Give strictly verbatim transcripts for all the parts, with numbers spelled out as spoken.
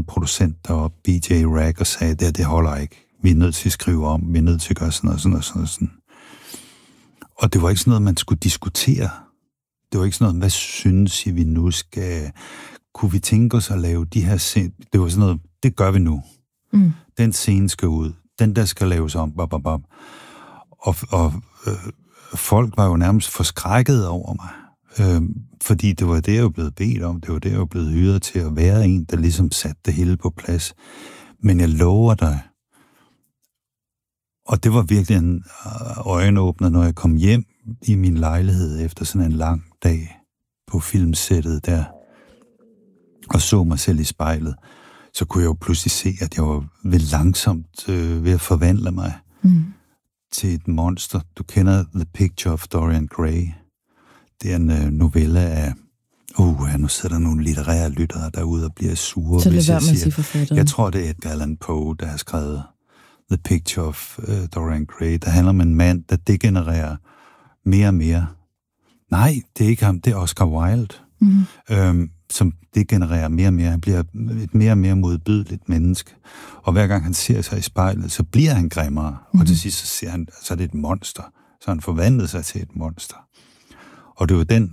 anden producent deroppe, B J Ragg, og sagde, det det holder ikke. Vi er nødt til at skrive om, vi er nødt til at gøre sådan og sådan og sådan og sådan. Og det var ikke sådan noget, man skulle diskutere. Det var ikke sådan noget, hvad synes I, vi nu skal... Kunne vi tænke os at lave de her scener? Det var sådan noget, det gør vi nu. Mm. Den scene skal ud. Den der skal laves om. Bop, bop, bop. Og, og øh, folk var jo nærmest forskrækket over mig. Øh, fordi det var det, jeg var blevet bedt om. Det var det, jeg var blevet hyret til at være en, der ligesom satte det hele på plads. Men jeg lover dig, og det var virkelig en øjenåbner, når jeg kom hjem i min lejlighed efter sådan en lang dag på filmsættet der, og så mig selv i spejlet, så kunne jeg jo pludselig se, at jeg var ved langsomt øh, ved at forvandle mig mm. til et monster. Du kender The Picture of Dorian Gray. Det er en øh, novelle af... Uh, nu sidder der nogle litterære lyttere derude og bliver sure, så hvis jeg siger... forfatteren. Jeg tror, det er Edgar Allan Poe, der har skrevet The Picture of uh, Dorian Gray. Der handler om en mand, der degenererer mere og mere. Nej, det er ikke ham, det er Oscar Wilde, mm. øhm, som degenererer mere og mere. Han bliver et mere og mere modbydeligt menneske. Og hver gang han ser sig i spejlet, så bliver han grimmere. Mm. Og til sidst så ser han, så er det et monster. Så han forvandlet sig til et monster. Og det var den...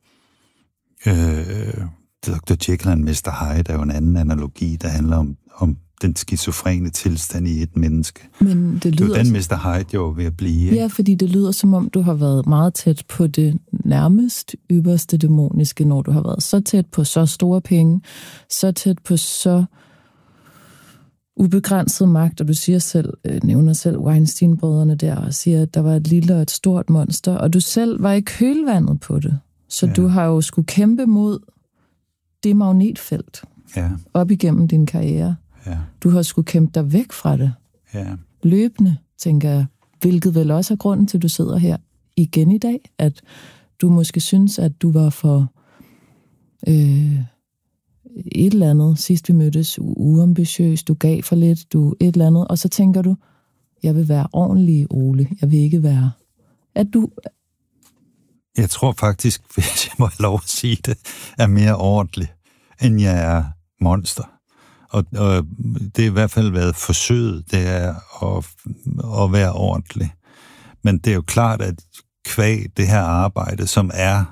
Øh, doktor Jekyll og mister Hyde er jo en anden analogi, der handler om, om den skizofrene tilstand i et menneske. Men det lyder... Det er den mister Hyde jo ved at blive. Ja, fordi det lyder som om, du har været meget tæt på det nærmest ypperste dæmoniske, når du har været så tæt på så store penge, så tæt på så ubegrænset magt, og du siger selv, øh, nævner selv Weinstein-brødrene der, og siger, at der var et lille og et stort monster, og du selv var i kølvandet på det. Så ja. Du har jo skulle kæmpe mod det magnetfelt ja. Op igennem din karriere. Ja. Du har skulle kæmpe dig væk fra det. Ja. Løbende, tænker jeg. Hvilket vel også er grunden til, at du sidder her igen i dag. At du måske synes, at du var for øh, et eller andet, sidst vi mødtes, uambitiøs, du gav for lidt, du et eller andet. Og så tænker du, jeg vil være ordentlig, Ole. Jeg vil ikke være... At du... Jeg tror faktisk, hvis jeg må have lov at sige det, er mere ordentlig, end jeg er monster. Og, og det er i hvert fald været forsøget, det er at, at være ordentlig. Men det er jo klart, at kvæg det her arbejde, som er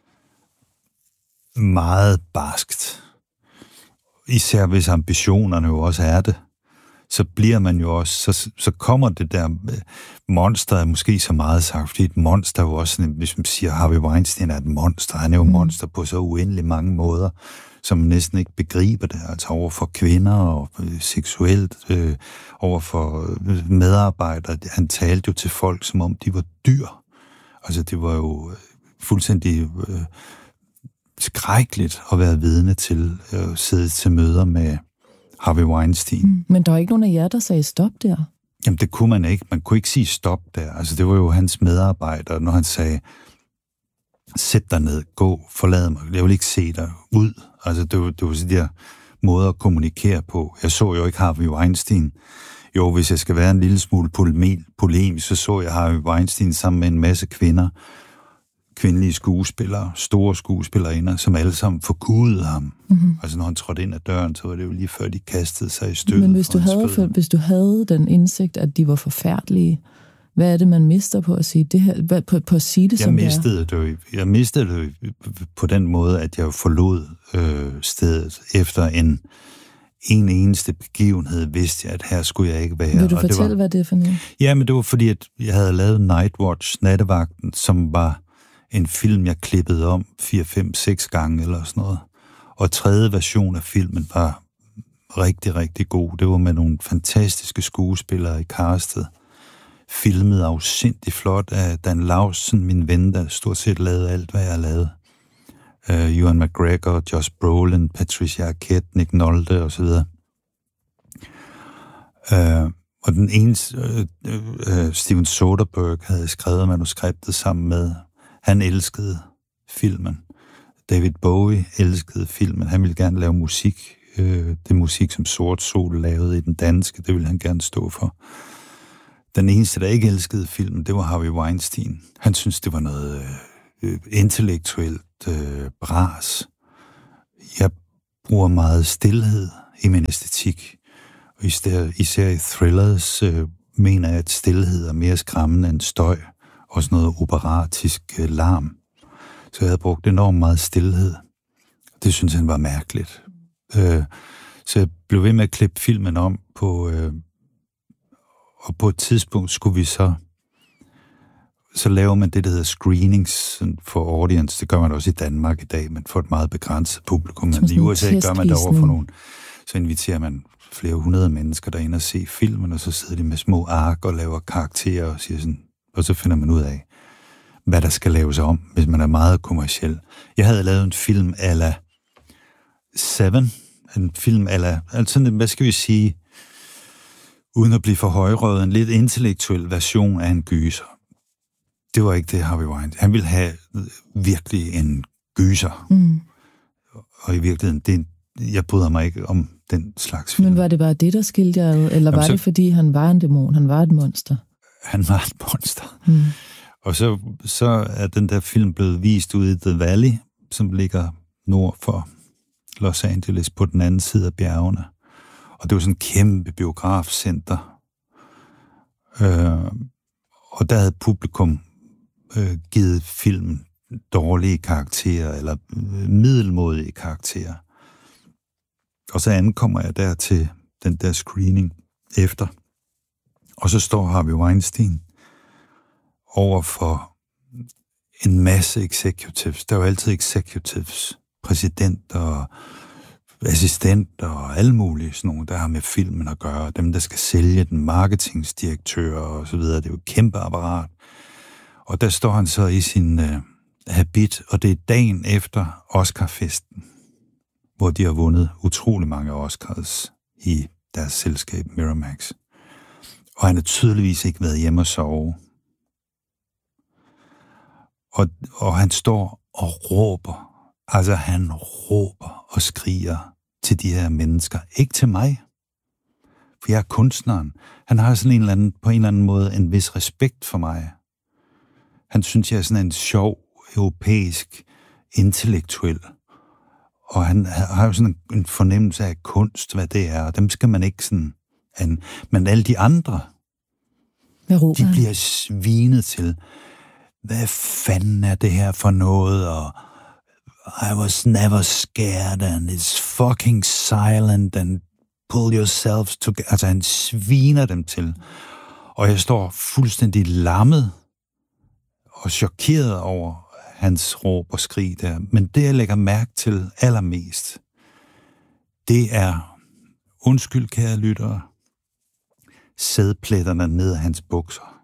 meget barskt, især hvis ambitionerne jo også er det, så bliver man jo også, så, så kommer det der monster, er måske så meget sagt, fordi et monster er jo også, hvis man siger, Harvey Weinstein er et monster, han er jo mm. monster på så uendelig mange måder, som man næsten ikke begriber det, altså over for kvinder og øh, seksuelt, øh, over for øh, medarbejdere. Han talte jo til folk, som om de var dyr. Altså det var jo øh, fuldstændig øh, skrækkeligt at være vidne til at øh, sidde til møder med Harvey Weinstein. Mm, men der var ikke nogen af jer, der sagde stop der? Jamen, det kunne man ikke. Man kunne ikke sige stop der. Altså, det var jo hans medarbejdere, når han sagde, sæt dig ned, gå, forlad mig, jeg vil ikke se dig ud. Altså, det var, det var sådan der måder at kommunikere på. Jeg så jo ikke Harvey Weinstein. Jo, hvis jeg skal være en lille smule polemisk, så så jeg Harvey Weinstein sammen med en masse kvinder, kvindelige skuespillere, store skuespillerinder, som alle sammen forgudede ham. Mm-hmm. Altså når han trådte ind ad døren, så var det jo lige før, de kastede sig i støvet. Men hvis du, havde, for, hvis du havde den indsigt, at de var forfærdelige, hvad er det, man mister på at sige det her, på, på at sige det, jeg som mistede det jo, Jeg mistede det jo på den måde, at jeg forlod øh, stedet efter en, en eneste begivenhed, vidste jeg, at her skulle jeg ikke være. Vil du og fortælle, det var, hvad det er for noget? Ja, men det var fordi, at jeg havde lavet Nightwatch, Nattevagten, som var en film, jeg klippede om fire, fem, seks gange eller sådan noget. Og tredje version af filmen var rigtig, rigtig god. Det var med nogle fantastiske skuespillere i castet. Filmet afsindigt flot af Dan Laustsen, min ven, der stort set lavede alt, hvad jeg har lavet. Uh, Ewan McGregor, Josh Brolin, Patricia Arquette, Nick Nolte osv. Uh, og den ene, uh, uh, Steven Soderbergh, havde skrevet manuskriptet sammen med. Han elskede filmen. David Bowie elskede filmen. Han ville gerne lave musik. Øh, det musik, som Sort Sol lavede i den danske, det ville han gerne stå for. Den eneste, der ikke elskede filmen, det var Harvey Weinstein. Han syntes, det var noget øh, intellektuelt øh, bras. Jeg bruger meget stilhed. i min æstetik. Og især, især i thrillers øh, mener jeg, at stillhed er mere skræmmende end støj, og sådan noget operatisk øh, larm. Så jeg havde brugt enormt meget stillhed. Det synes han var mærkeligt. Øh, så jeg blev ved med at klippe filmen om på... Øh, og på et tidspunkt skulle vi så... Så laver man det, der hedder screenings for audience. Det gør man også i Danmark i dag, men for et meget begrænset publikum. Men i U S A gør man det over for nogen. Så inviterer man flere hundrede mennesker derinde og se filmen, og så sidder de med små ark og laver karakterer og siger sådan, og så finder man ud af, hvad der skal laves om, hvis man er meget kommerciel. Jeg havde lavet en film a la Seven, en film a la, altså hvad skal vi sige, uden at blive for højrøget, en lidt intellektuel version af en gyser. Det var ikke det, Harvey Weinstein. Han ville have virkelig en gyser. Mm. Og i virkeligheden, det, jeg bryder mig ikke om den slags film. Men var det bare det, der skilte jer ad? Eller var så, det, fordi han var en dæmon? Han var et monster? Han var et monster. Mm. Og så, så er den der film blevet vist ude i The Valley, som ligger nord for Los Angeles på den anden side af bjergene. Og det var sådan et kæmpe biografcenter. Øh, og der havde publikum øh, givet filmen dårlige karakterer, eller øh, middelmådige karakterer. Og så ankommer jeg der til den der screening efter. Og så står Harvey Weinstein over for en masse executives. Der er jo altid executives, præsident og assistent og alle mulige sådan nogle, der har med filmen at gøre. Dem, der skal sælge den, marketingsdirektør og så videre. Det er jo et kæmpe apparat. Og der står han så i sin øh, habit, og det er dagen efter Oscar-festen, hvor de har vundet utrolig mange Oscars i deres selskab Miramax. Og han har tydeligvis ikke været hjemme og sove. Og, og han står og råber. Altså, han råber og skriger til de her mennesker. Ikke til mig. For jeg er kunstneren. Han har sådan en eller anden, på en eller anden måde en vis respekt for mig. Han synes, jeg er sådan en sjov, europæisk, intellektuel. Og han har jo sådan en fornemmelse af kunst, hvad det er. Og dem skal man ikke sådan... An... Men alle de andre, de bliver svinet til. Hvad fanden er det her for noget? Og I was never scared, and it's fucking silent, and pull yourselves together. Altså, han sviner dem til. Og jeg står fuldstændig lammet og chokeret over hans råb og skrig der. Men det, jeg lægger mærke til allermest, det er, undskyld kære lyttere, sædpletterne ned af hans bukser.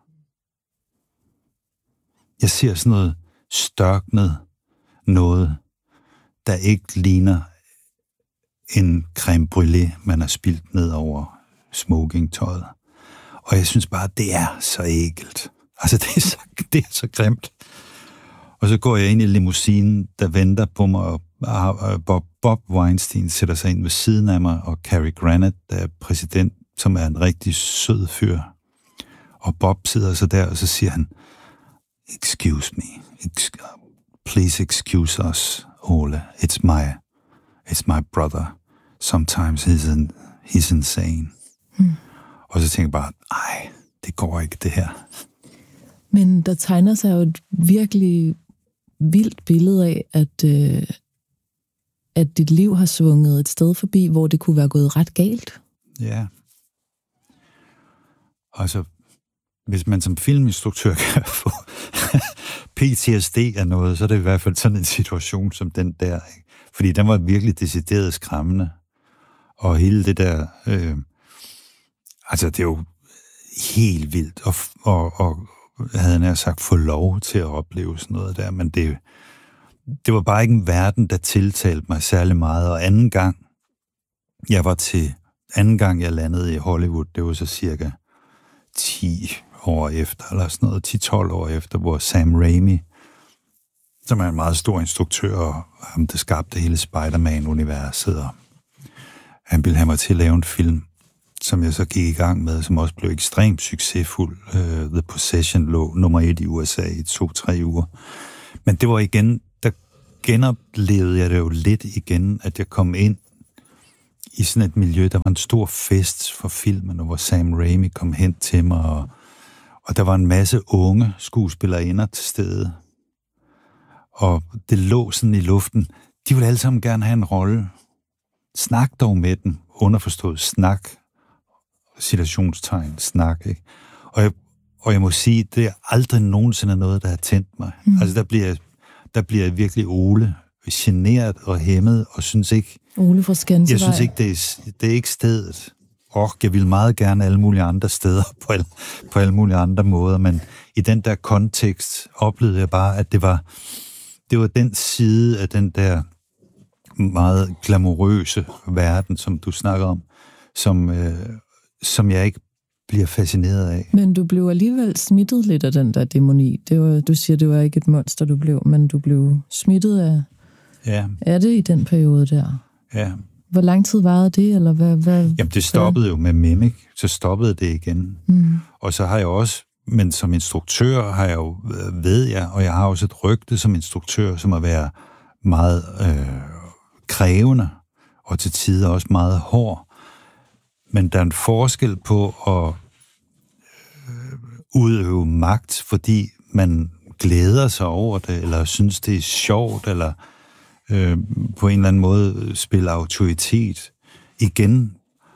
Jeg ser sådan noget størknet noget, der ikke ligner en creme brûlée, man har spildt ned over smokingtøjet. Og jeg synes bare, det er så ægelt. Altså, det er så, det er så grimt. Og så går jeg ind i limousinen, der venter på mig, og Bob, Bob Weinstein sætter sig ind ved siden af mig, og Cary Grant, der er præsident, som er en rigtig sød fyr. Og Bob sidder så der, og så siger han, excuse me, excuse, please excuse us, Ole. It's my, it's my brother. Sometimes he's, in, he's insane. Hmm. Og så tænker jeg bare, ej, det går ikke, det her. Men der tegner sig jo et virkelig vildt billede af, at, øh, at dit liv har svunget et sted forbi, hvor det kunne være gået ret galt. Ja. Altså, hvis man som filminstruktør kan få P T S D af noget, så er det i hvert fald sådan en situation som den der. Ikke? Fordi den var virkelig decideret skræmmende. Og hele det der... Øh, altså, det er jo helt vildt. Og, og, og havde jeg sagt, få lov til at opleve sådan noget der. Men det, det var bare ikke en verden, der tiltalte mig særlig meget. Og anden gang, jeg var til... Anden gang, jeg landede i Hollywood, det var så cirka ti år efter, eller sådan noget, ti tolv år efter, hvor Sam Raimi, som er en meget stor instruktør, og ham, der skabte hele Spider-Man-universet, og han ville have mig til at lave en film, som jeg så gik i gang med, som også blev ekstremt succesfuld. Uh, The Possession lå nummer et i U S A i to-tre uger. Men det var igen, der genoplevede jeg det jo lidt igen, at jeg kom ind i sådan et miljø. Der var en stor fest for filmen, hvor Sam Raimi kom hen til mig, og, og der var en masse unge skuespillerinder til stede. Og det lå sådan i luften. De ville alle sammen gerne have en rolle. Snak dog med den. Underforstået snak. Situationstegn. Snak, ikke? Og jeg, og jeg må sige, det er aldrig nogensinde noget, der har tændt mig. Mm. Altså, der bliver, der bliver virkelig Ole generet og hæmmet, og synes ikke... Ole fra Skansevej. Jeg synes ikke, det er, det er ikke stedet. Og jeg vil meget gerne alle mulige andre steder på alle, på alle mulige andre måder, men i den der kontekst oplevede jeg bare, at det var, det var den side af den der meget glamourøse verden, som du snakker om, som, øh, som jeg ikke bliver fascineret af. Men du blev alligevel smittet lidt af den der dæmoni. Det var, du siger, det var ikke et monster, du blev, men du blev smittet af, ja. af det i den periode der. Ja. Hvor lang tid varede det, eller hvad? hvad Jamen, det stoppede jo med Mimic, så stoppede det igen. Mm. Og så har jeg også, men som instruktør har jeg jo, ved jeg, og jeg har også et rygte som instruktør, som at være meget øh, krævende, og til tider også meget hård. Men der er en forskel på at øh, udøve magt, fordi man glæder sig over det, eller synes, det er sjovt, eller øh, på en eller anden måde spille autoritet. Igen,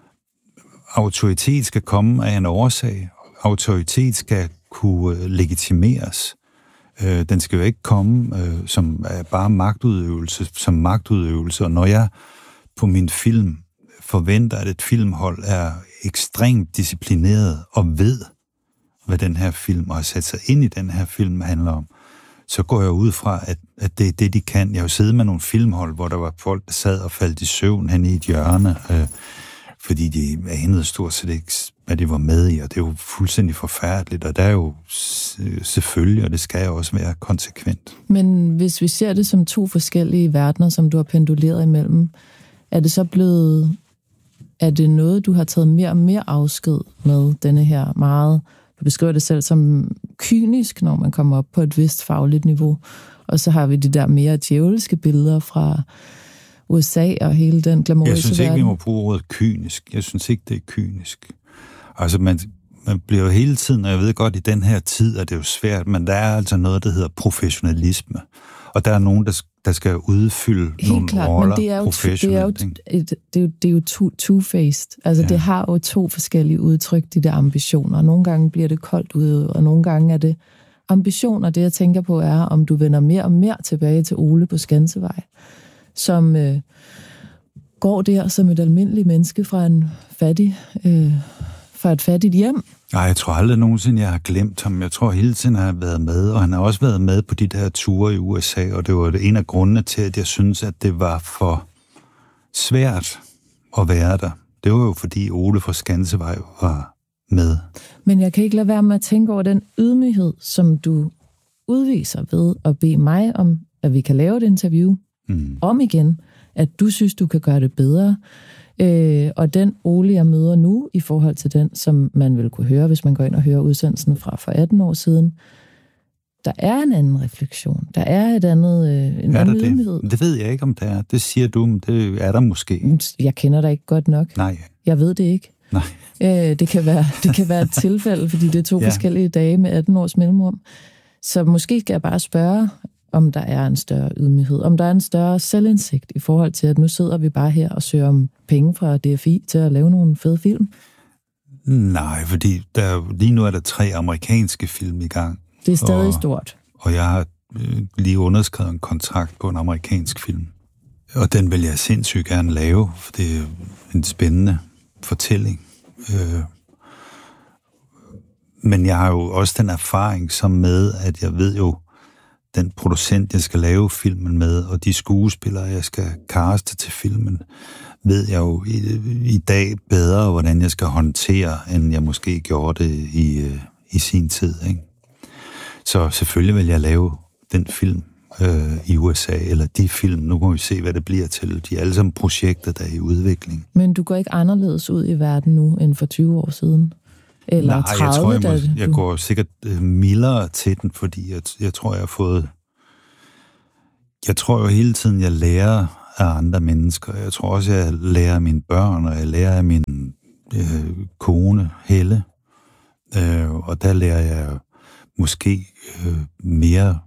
autoritet skal komme af en årsag. Autoritet skal kunne legitimeres. Øh, den skal jo ikke komme øh, som er bare magtudøvelse, som magtudøvelse. Og når jeg på min film forventer, at et filmhold er ekstremt disciplineret og ved, hvad den her film, og har sat sig ind i den her film handler om, så går jeg ud fra, at, at det er det, de kan. Jeg har jo siddet med nogle filmhold, hvor der var folk, der sad og faldt i søvn hen i et hjørne, øh, fordi de anede stort set ikke, hvad de var med i, og det er jo fuldstændig forfærdeligt, og der er jo selvfølgelig, og det skal jo også være konsekvent. Men hvis vi ser det som to forskellige verdener, som du har penduleret imellem, er det så blevet... Er det noget, du har taget mere og mere afsked med, denne her meget... Du beskriver det selv som kynisk, når man kommer op på et vist fagligt niveau. Og så har vi de der mere djævelske billeder fra U S A og hele den glamourøse verden. Jeg synes ikke, vi må bruge ordet kynisk. Jeg synes ikke, det er kynisk. Altså, man, man bliver jo hele tiden, og jeg ved godt, i den her tid er det jo svært, men der er altså noget, der hedder professionalisme. Og der er nogen, der, der skal udfylde helt nogle klart, roller men det er jo professionelt. Det er jo, det er jo, det er jo two-faced. Altså, ja. Det har jo to forskellige udtryk, de der ambitioner. Nogle gange bliver det koldt ude, og nogle gange er det ambitioner. Det, jeg tænker på, er, om du vender mere og mere tilbage til Ole på Skansevej, som øh, går der som et almindeligt menneske fra en fattig, øh, fra et fattigt hjem. Nej, jeg tror aldrig nogensinde, jeg har glemt ham. Jeg tror hele tiden, han har været med, og han har også været med på de der ture i U S A, og det var en af grundene til, at jeg synes, at det var for svært at være der. Det var jo fordi Ole fra Skansevej var med. Men jeg kan ikke lade være med at tænke over den ydmyghed, som du udviser ved at bede mig om, at vi kan lave et interview mm. om igen, at du synes, du kan gøre det bedre. Øh, og den Ole, jeg møder nu, i forhold til den, som man vil kunne høre, hvis man går ind og hører udsendelsen fra for atten år siden, der er en anden refleksion. Der er et andet, øh, en anden ydmyghed. Det? det ved jeg ikke, om det er. Det siger du, men det er der måske. Jeg kender dig ikke godt nok. Nej. Jeg ved det ikke. Nej. Øh, det, kan være, det kan være et tilfælde, fordi det er to ja. forskellige dage med atten års mellemrum. Så måske skal jeg bare spørge, om der er en større ydmyghed, om der er en større selvindsigt i forhold til, at nu sidder vi bare her og søger om penge fra D F I til at lave nogle fede film? Nej, fordi der, lige nu er der tre amerikanske film i gang. Det er stadig og, stort. Og jeg har øh, lige underskrevet en kontrakt på en amerikansk film. Og den vil jeg sindssygt gerne lave, for det er en spændende fortælling. Øh, men jeg har jo også den erfaring som med, at jeg ved jo, den producent, jeg skal lave filmen med, og de skuespillere, jeg skal caste til filmen, ved jeg jo i, i dag bedre, hvordan jeg skal håndtere, end jeg måske gjorde det i, i sin tid. Ikke? Så selvfølgelig vil jeg lave den film øh, i U S A, eller de film. Nu må vi se, hvad det bliver til. De er alle sammen projekter, der er i udvikling. Men du går ikke anderledes ud i verden nu, end for tyve år siden? Eller Nej, tredive, jeg tror, jeg, må, du... jeg går sikkert øh, mildere til den, fordi jeg, jeg tror, jeg har fået... Jeg tror jo hele tiden, jeg lærer af andre mennesker. Jeg tror også, jeg lærer af mine børn, og jeg lærer af min øh, kone, Helle. Øh, og der lærer jeg måske øh, mere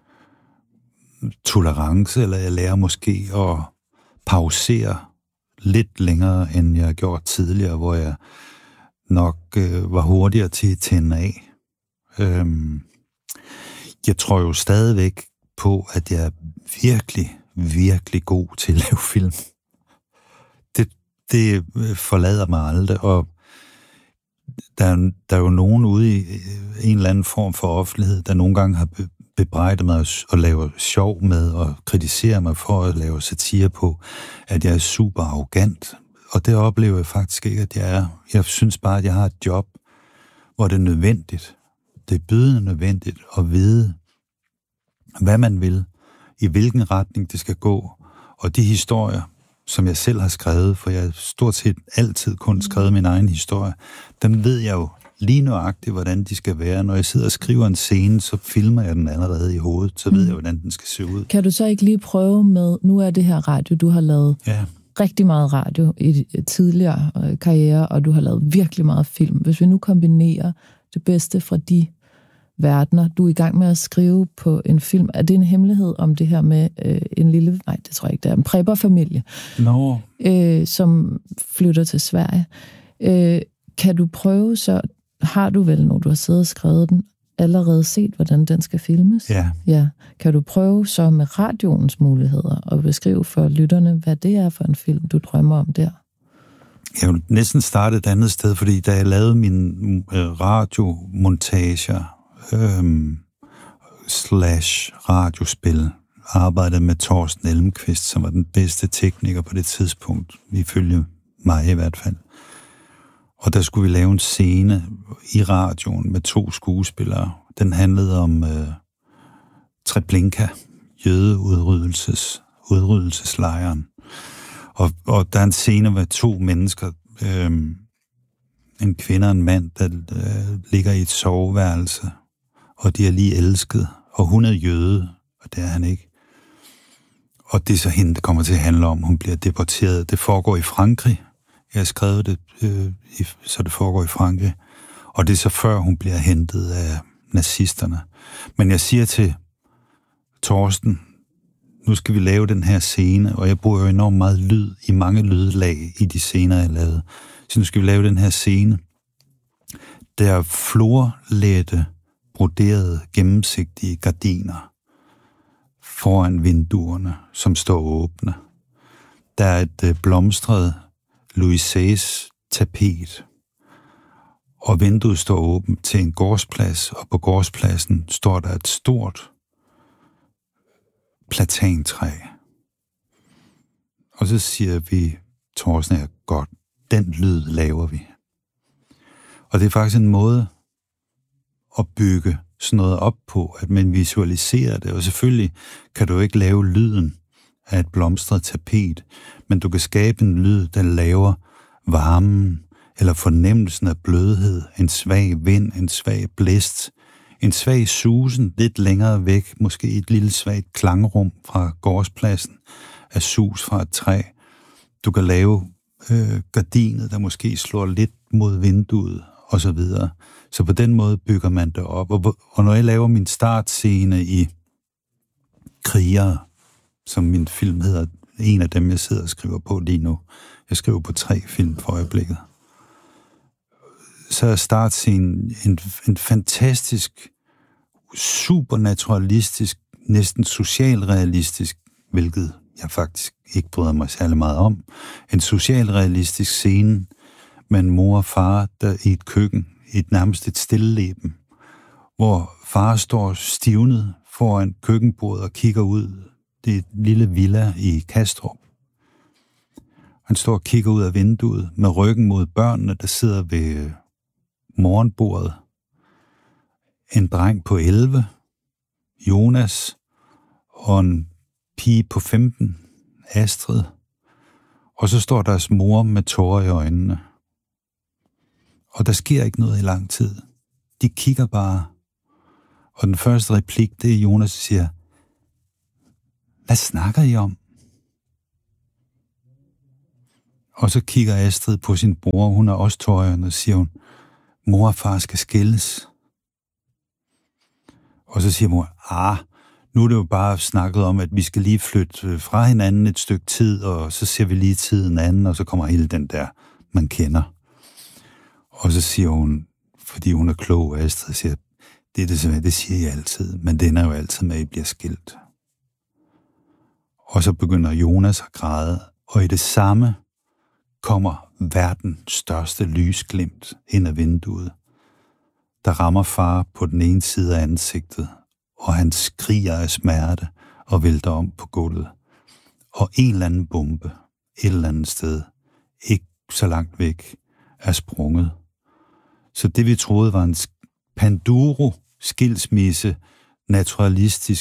tolerance, eller jeg lærer måske at pausere lidt længere, end jeg har gjort tidligere, hvor jeg nok øh, var hurtigere til at tænde af. Øhm, jeg tror jo stadigvæk på, at jeg er virkelig, virkelig god til at lave film. Det, det forlader mig aldrig, og der er, der er jo nogen ude i en eller anden form for offentlighed, der nogle gange har bebrejdet mig at lave sjov med og kritisere mig for at lave satire på, at jeg er super arrogant. Og det oplever jeg faktisk ikke, at jeg er. Jeg synes bare, at jeg har et job, hvor det er nødvendigt. Det er bydende nødvendigt at vide, hvad man vil, i hvilken retning det skal gå. Og de historier, som jeg selv har skrevet, for jeg har stort set altid kun skrevet min egen historie, dem ved jeg jo lige nøjagtigt, hvordan de skal være. Når jeg sidder og skriver en scene, så filmer jeg den allerede i hovedet, så ved jeg, hvordan den skal se ud. Kan du så ikke lige prøve med, nu er det her radio, du har lavet ja. rigtig meget radio i tidligere karriere, og du har lavet virkelig meget film. Hvis vi nu kombinerer det bedste fra de verdener, du er i gang med at skrive på en film. Er det en hemmelighed om det her med øh, en lille, nej, det tror jeg ikke, det er en prepperfamilie, no. øh, som flytter til Sverige. Øh, kan du prøve så, har du vel, når du har siddet og skrevet den, allerede set, hvordan den skal filmes? Ja. Ja. Kan du prøve så med radioens muligheder at beskrive for lytterne, hvad det er for en film, du drømmer om der? Jeg vil næsten starte et andet sted, fordi da jeg lavede mine øh, radiomontager, Øhm, slash radiospil, arbejdede med Torsten Elmqvist, som var den bedste tekniker på det tidspunkt, ifølge mig i hvert fald. Og der skulle vi lave en scene i radioen med to skuespillere. Den handlede om øh, Treblinka, jødeudryddelses, udryddelseslejren. Og, og der er en scene med to mennesker, øh, en kvinde og en mand, der øh, ligger i et soveværelse, og de er lige elsket, og hun er jøde, og det er han ikke. Og det er så hende, det kommer til at handle om. Hun bliver deporteret. Det foregår i Frankrig. Jeg har skrevet det, øh, så det foregår i Frankrig. Og det er så før, hun bliver hentet af nazisterne. Men jeg siger til Torsten, nu skal vi lave den her scene, og jeg bruger jo enormt meget lyd i mange lydlag i de scener, jeg lavede. Så nu skal vi lave den her scene. Der er florlette, broderede, gennemsigtige gardiner foran vinduerne, som står åbne. Der er et øh, blomstret Louis seize tapet, og vinduet står åbent til en gårdsplads, og på gårdspladsen står der et stort platantræ. Og så siger vi, Torsten er godt, den lyd laver vi. Og det er faktisk en måde at bygge sådan noget op på, at man visualiserer det. Og selvfølgelig kan du ikke lave lyden af et blomstret tapet, men du kan skabe en lyd, der laver varmen, eller fornemmelsen af blødhed, en svag vind, en svag blæst, en svag susen lidt længere væk, måske et lille svagt klangrum fra gårdspladsen af sus fra et træ. Du kan lave øh, gardinet, der måske slår lidt mod vinduet, og så videre. Så på den måde bygger man det op. Og, og når jeg laver min startscene i Krigere, som min film hedder, en af dem, jeg sidder og skriver på lige nu. Jeg skriver på tre film for øjeblikket. Så er startscenen en, en fantastisk, supernaturalistisk, næsten socialrealistisk, hvilket jeg faktisk ikke bryder mig særlig meget om, en socialrealistisk scene med en mor og far der i et køkken, i et nærmest et stilleleben, hvor far står stivnet foran køkkenbordet og kigger ud. Det er et lille villa i Kastrup. Han står og kigger ud af vinduet med ryggen mod børnene, der sidder ved morgenbordet. En dreng på elleve, Jonas, og en pige på femten, Astrid. Og så står deres mor med tårer i øjnene. Og der sker ikke noget i lang tid. De kigger bare. Og den første replik, det er Jonas, der siger, hvad snakker I om? Og så kigger Astrid på sin bror, hun er også tårøjende, og siger hun, mor og far skal skilles. Og så siger mor, ah, nu er det jo bare snakket om, at vi skal lige flytte fra hinanden et stykke tid, og så ser vi lige tiden anden, og så kommer hele den der, man kender. Og så siger hun, fordi hun er klog, Astrid siger, det er det simpelthen, det siger jeg altid, men det ender jo altid med, at I bliver skilt. Og så begynder Jonas at græde, og i det samme kommer verdens største lysglimt ind ad vinduet, der rammer far på den ene side af ansigtet, og han skriger af smerte og vælter om på gulvet. Og en eller anden bombe, et eller andet sted, ikke så langt væk, er sprunget. Så det vi troede var en panduro, skilsmisse, naturalistisk,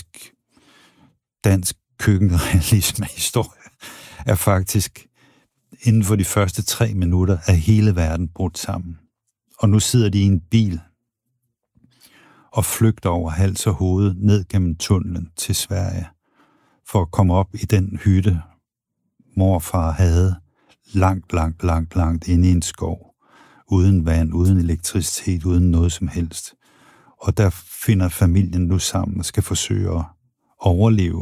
dansk køkkenrealisme-historie, er faktisk inden for de første tre minutter af hele verden brudt sammen. Og nu sidder de i en bil og flygter over hals og hoved ned gennem tunnelen til Sverige for at komme op i den hytte, mor og far havde langt, langt, langt, langt inde i en skov. Uden vand, uden elektricitet, uden noget som helst. Og der finder familien nu sammen og skal forsøge at overleve.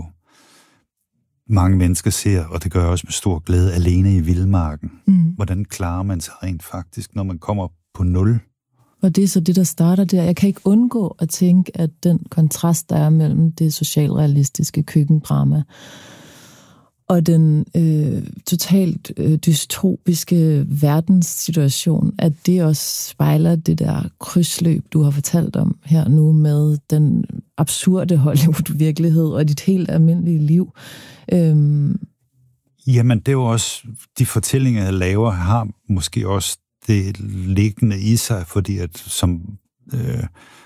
Mange mennesker ser, og det gør jeg også med stor glæde, alene i vildmarken. Mm. Hvordan klarer man sig rent faktisk, når man kommer på nul? Og det er så det, der starter der. Jeg kan ikke undgå at tænke, at den kontrast, der er mellem det socialrealistiske køkkendrama og den øh, totalt øh, dystopiske verdenssituation, at det også spejler det der krydsløb, du har fortalt om her nu, med den absurde Hollywood-virkelighed og dit helt almindelige liv. Øhm. Jamen, det er jo også, de fortællinger, jeg laver, har måske også det liggende i sig, fordi at som øh,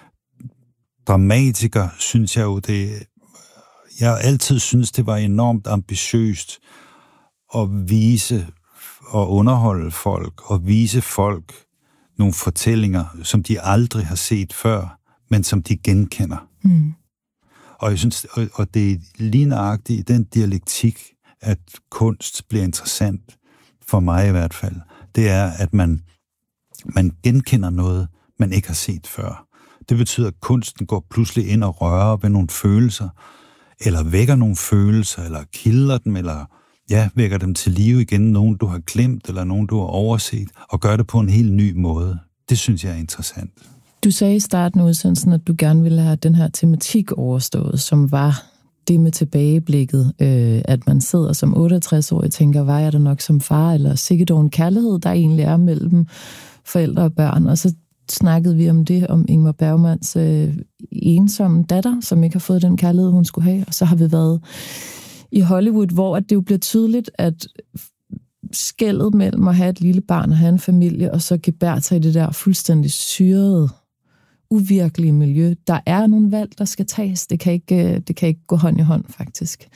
dramatiker, synes jeg jo, det jeg altid synes, det var enormt ambitiøst at vise og underholde folk, og vise folk nogle fortællinger, som de aldrig har set før, men som de genkender. Mm. Og jeg synes, og, og det er lige nøjagtigt i den dialektik, at kunst bliver interessant, for mig i hvert fald. Det er, at man, man genkender noget, man ikke har set før. Det betyder, at kunsten går pludselig ind og rører ved nogle følelser, eller vækker nogle følelser, eller kilder dem, eller ja, vækker dem til live igen, nogen du har glemt, eller nogen du har overset, og gør det på en helt ny måde. Det synes jeg er interessant. Du sagde i starten af udsendelsen, at du gerne ville have den her tematik overstået, som var det med tilbageblikket, øh, at man sidder som otteogtres-årig og tænker, var jeg der nok som far, eller sikkert en kærlighed, der egentlig er mellem forældre og børn, og så snakkede vi om det, om Ingmar Bergmans øh, ensomme datter, som ikke har fået den kærlighed, hun skulle have. Og så har vi været i Hollywood, hvor at det jo bliver tydeligt, at skellet mellem at have et lille barn og have en familie, og så gebære sig i det der fuldstændig syrede, uvirkelige miljø. Der er nogle valg, der skal tages. Det kan ikke, det kan ikke gå hånd i hånd, faktisk.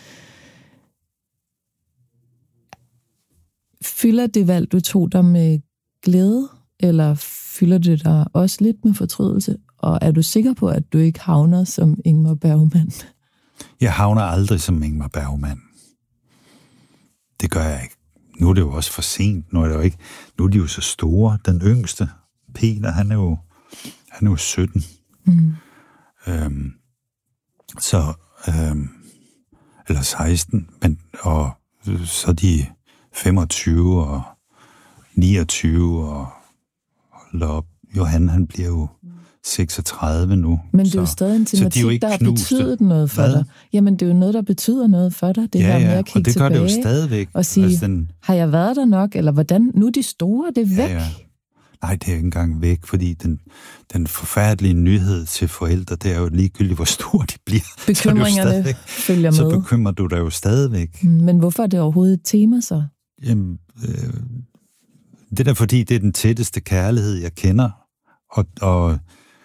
Fylder det valg, du tog dig med glæde, eller fylder det dig også lidt med fortrydelse? Og er du sikker på, at du ikke havner som Ingmar Bergman? Jeg havner aldrig som Ingmar Bergman. Det gør jeg ikke. Nu er det jo også for sent. Nu er, det jo ikke, nu er de jo så store. Den yngste, Peter, han er jo, han er jo sytten. Mm. Øhm, så, øhm, eller seksten, men, og så de femogtyve og niogtyve og hold op. Johan, han bliver jo seksogtredive nu. Men det er jo stadig en tematik, de der har betydet noget for Hvad? dig. Jamen, det er jo noget, der betyder noget for dig. Det ja, her med ja, at kigge og det gør tilbage det jo stadigvæk. Og sige, altså, den... har jeg været der nok? Eller hvordan? Nu er de store, det er væk. Ja, ja. Nej, det er jo ikke engang væk, fordi den, den forfærdelige nyhed til forældre, det er jo ligegyldigt, hvor store de bliver. Bekymringerne stadigvæk, følger med. Så bekymrer du dig jo stadigvæk. Men hvorfor er det overhovedet et tema så? Jamen, øh, det er da fordi, det er den tætteste kærlighed, jeg kender. Og, og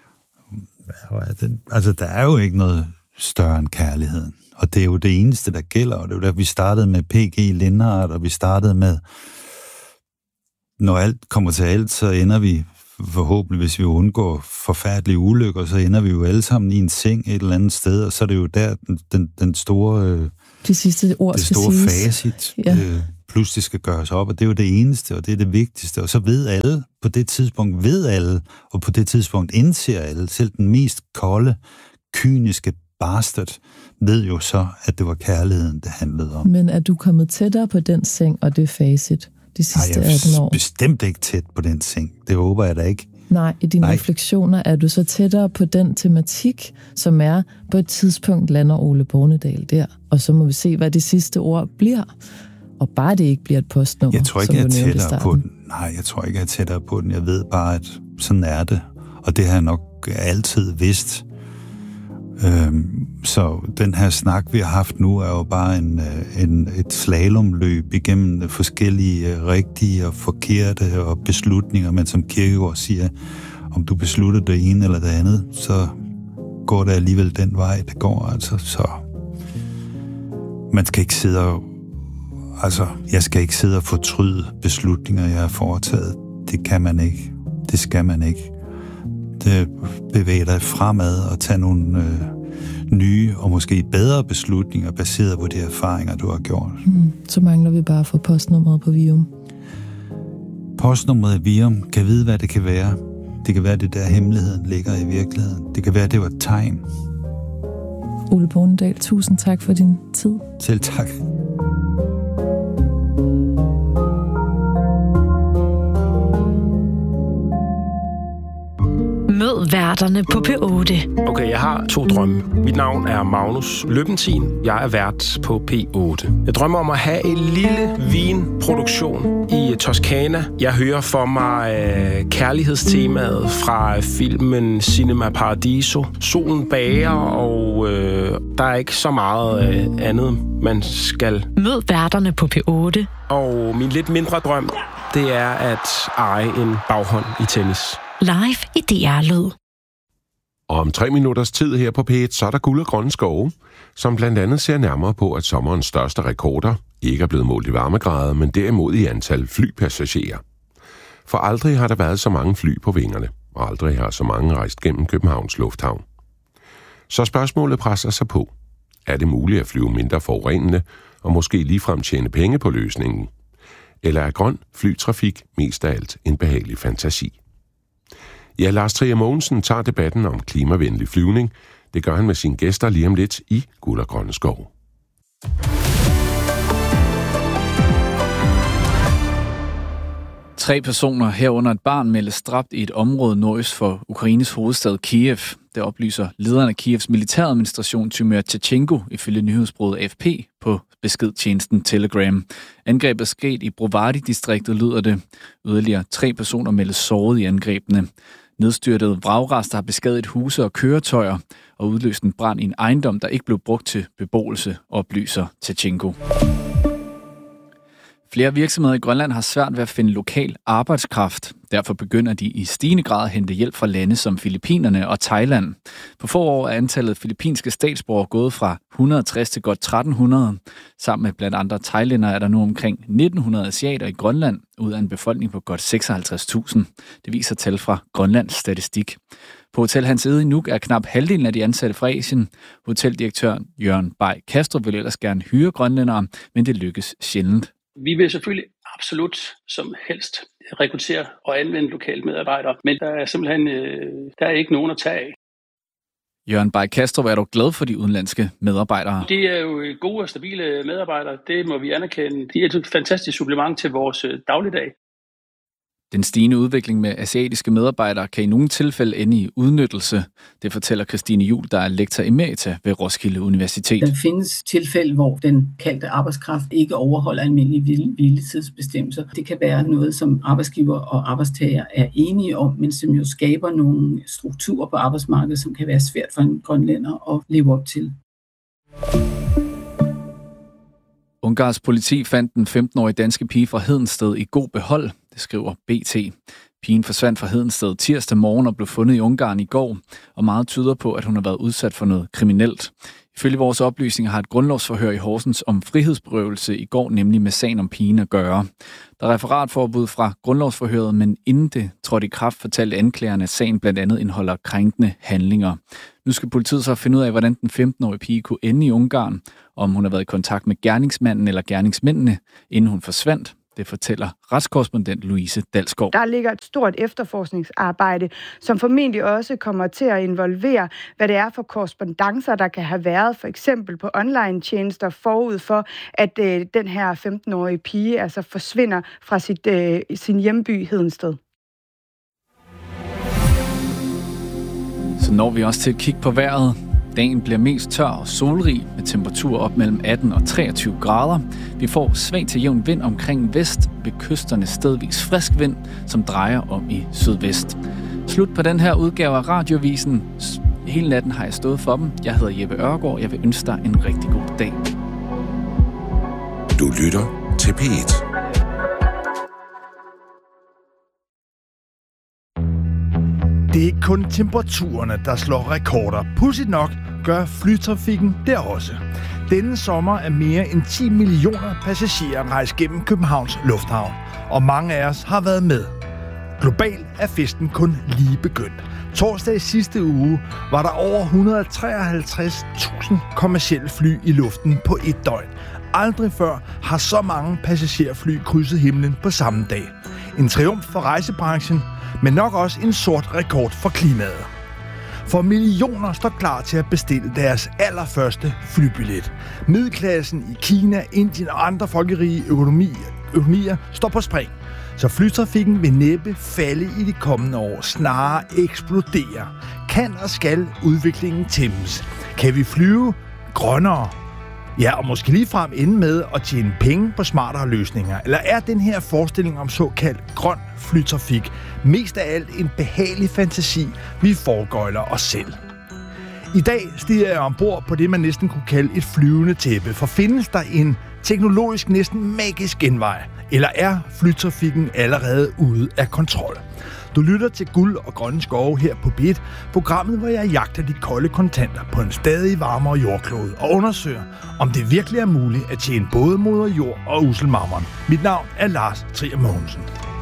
altså, der er jo ikke noget større end kærligheden. Og det er jo det eneste, der gælder. Og det er jo der, vi startede med P G Lindhardt, og vi startede med, når alt kommer til alt, så ender vi forhåbentlig, hvis vi undgår forfærdelige ulykker, så ender vi jo alle sammen i en seng et eller andet sted, og så er det jo der, den, den, den store, de sidste ord det store facit, ja. øh, pludselig skal gøres op, og det er jo det eneste, og det er det vigtigste, og så ved alle, på det tidspunkt ved alle, og på det tidspunkt indser alle, selv den mest kolde, kyniske bastard, ved jo så, at det var kærligheden, det handlede om. Men er du kommet tættere på den seng, og det er facit, de sidste Nej, atten år? jeg er bestemt ikke tæt på den seng. Det håber jeg da ikke. Nej, i dine Nej. refleksioner er du så tættere på den tematik, som er, på et tidspunkt lander Ole Bornedal der, og så må vi se, hvad det sidste ord bliver. Og bare det ikke bliver et postnummer. Jeg tror ikke, jeg er tættere på den. Nej, jeg tror ikke, jeg er tættere på den. Jeg ved bare, at sådan er det. Og det har jeg nok altid vidst. Øhm, så den her snak, vi har haft nu, er jo bare en, en, et slalomløb igennem forskellige rigtige og forkerte og beslutninger, men som Kierkegaard siger, om du beslutter det ene eller det andet, så går det alligevel den vej, det går. Altså, så man skal ikke sidde og altså, jeg skal ikke sidde og fortryde beslutninger, jeg har foretaget. Det kan man ikke. Det skal man ikke. Det bevæger dig fremad og tage nogle øh, nye og måske bedre beslutninger, baseret på de erfaringer, du har gjort. Mm, så mangler vi bare for postnummeret på Vium. Postnummeret i Vium kan vide, hvad det kan være. Det kan være, det der hemmeligheden ligger i virkeligheden. Det kan være, det var et tegn. Ole Bornedal, tusind tak for din tid. Selv tak. Mød værterne på P otte. Okay, jeg har to drømme. Mit navn er Magnus Løbentin. Jeg er vært på P otte. Jeg drømmer om at have en lille vinproduktion i Toscana. Jeg hører for mig øh, kærlighedstemaet fra filmen Cinema Paradiso. Solen bager, og øh, der er ikke så meget øh, andet, man skal. Mød værterne på P otte. Og min lidt mindre drøm, det er at eje en baghånd i tennis. Live i D R-lyd. Om tre minutters tid her på P et, så er der Guld og Grønne Skove, som blandt andet ser nærmere på, at sommerens største rekorder ikke er blevet målt i varmegrader, men derimod i antal flypassagerer. For aldrig har der været så mange fly på vingerne, og aldrig har så mange rejst gennem Københavns Lufthavn. Så spørgsmålet presser sig på. Er det muligt at flyve mindre forurenende, og måske ligefrem tjene penge på løsningen? Eller er grøn flytrafik mest af alt en behagelig fantasi? Ja, Lars Trier Mogensen tager debatten om klimavenlig flyvning. Det gør han med sine gæster lige om lidt i Guld og Grønne Skove. Tre personer herunder et barn meldes dræbt i et område nordøst for Ukraines hovedstad Kiev. Det oplyser lederen af Kievs militæradministration Tymyr Tjatchenko ifølge nyhedsbureauet A F P på beskedtjenesten Telegram. Angrebet er sket i Brovary-distriktet, lyder det. Yderligere tre personer meldes såret i angrebene. Nedstyrtede vragrester har beskadiget huse og køretøjer og udløst en brand i en ejendom, der ikke blev brugt til beboelse, oplyser Tjatchenko. Flere virksomheder i Grønland har svært ved at finde lokal arbejdskraft. Derfor begynder de i stigende grad at hente hjælp fra lande som Filippinerne og Thailand. På få år er antallet filippinske statsborgere gået fra et hundrede og tres til godt tretten hundrede. Sammen med blandt andre thailændere er der nu omkring nitten hundrede asiater i Grønland, ud af en befolkning på godt seksoghalvtreds tusind. Det viser tal fra Grønlands Statistik. På Hotel Hans Ede i Nuuk er knap halvdelen af de ansatte fra Asien. Hoteldirektør Jørgen Bay Kastrup vil ellers gerne hyre grønlændere, men det lykkes sjældent. Vi vil selvfølgelig absolut som helst rekruttere og anvende lokale medarbejdere, men der er simpelthen øh, der er ikke nogen at tage af. Jørgen Bay Kastrup er dog glad for de udenlandske medarbejdere. De er jo gode og stabile medarbejdere, det må vi anerkende. De er et fantastisk supplement til vores dagligdag. Den stigende udvikling med asiatiske medarbejdere kan i nogle tilfælde ende i udnyttelse. Det fortæller Christine Juhl, der er lektor emerita ved Roskilde Universitet. Der findes tilfælde, hvor den kaldte arbejdskraft ikke overholder almindelige hviletidsbestemmelser. Det kan være noget, som arbejdsgiver og arbejdstager er enige om, men som jo skaber nogle strukturer på arbejdsmarkedet, som kan være svært for en grønlænder at leve op til. Ungarns politi fandt den femten-årige danske pige fra Hedensted i god behold, det skriver B T. Pigen forsvandt fra Hedensted tirsdag morgen og blev fundet i Ungarn i går, og meget tyder på, at hun har været udsat for noget kriminelt. Ifølge vores oplysninger har et grundlovsforhør i Horsens om frihedsberøvelse i går nemlig med sagen om pigen at gøre. Der er referatforbud fra grundlovsforhøret, men inden det trådte i kraft, fortalte anklagerne, at sagen blandt andet indeholder krænkende handlinger. Nu skal politiet så finde ud af, hvordan den femten-årige pige kunne ende i Ungarn, om hun har været i kontakt med gerningsmanden eller gerningsmændene, inden hun forsvandt. Det fortæller retskorrespondent Louise Dalsgaard. Der ligger et stort efterforskningsarbejde, som formentlig også kommer til at involvere, hvad det er for korrespondancer, der kan have været, for eksempel på online-tjenester forud for, at øh, den her femten-årige pige altså forsvinder fra sit, øh, sin hjemby Hedensted. Så når vi også til at kigge på vejret. Dagen bliver mest tør og solrig med temperaturer op mellem atten og treogtyve grader. Vi får svag til jævn vind omkring vest, ved kysterne stedvis frisk vind, som drejer om i sydvest. Slut på den her udgave af Radiovisen. Hele natten har jeg stået for dem. Jeg hedder Jeppe Ørgaard. Jeg vil ønske dig en rigtig god dag. Du lytter til P et. Det er ikke kun temperaturerne, der slår rekorder. Pudsigt nok gør flytrafikken det også. Denne sommer er mere end ti millioner passagerer rejst gennem Københavns Lufthavn, og mange af os har været med. Globalt er festen kun lige begyndt. Torsdag i sidste uge var der over et hundrede og treoghalvtreds tusind kommercielle fly i luften på et døgn. Aldrig før har så mange passagerfly krydset himlen på samme dag. En triumf for rejsebranchen, men nok også en sort rekord for klimaet. For millioner står klar til at bestille deres allerførste flybillet. Middelklassen i Kina, Indien og andre folkerige økonomier, økonomier står på spring. Så flytrafikken vil næppe falde i de kommende år, snarere eksplodere. Kan og skal udviklingen tæmmes? Kan vi flyve grønnere? Ja, og måske ligefrem ende med at tjene penge på smartere løsninger. Eller er den her forestilling om såkaldt grøn flytrafik mest af alt en behagelig fantasi, vi foregøjler os selv? I dag stiger jeg ombord på det, man næsten kunne kalde et flyvende tæppe. For findes der en teknologisk næsten magisk genvej? Eller er flytrafikken allerede ude af kontrol? Du lytter til Guld og Grønne Skove her på P et, programmet, hvor jeg jagter de kolde kontanter på en stadig varmere jordklode og undersøger, om det virkelig er muligt at tjene både moder jord og uselmammon. Mit navn er Lars Trier Mogensen.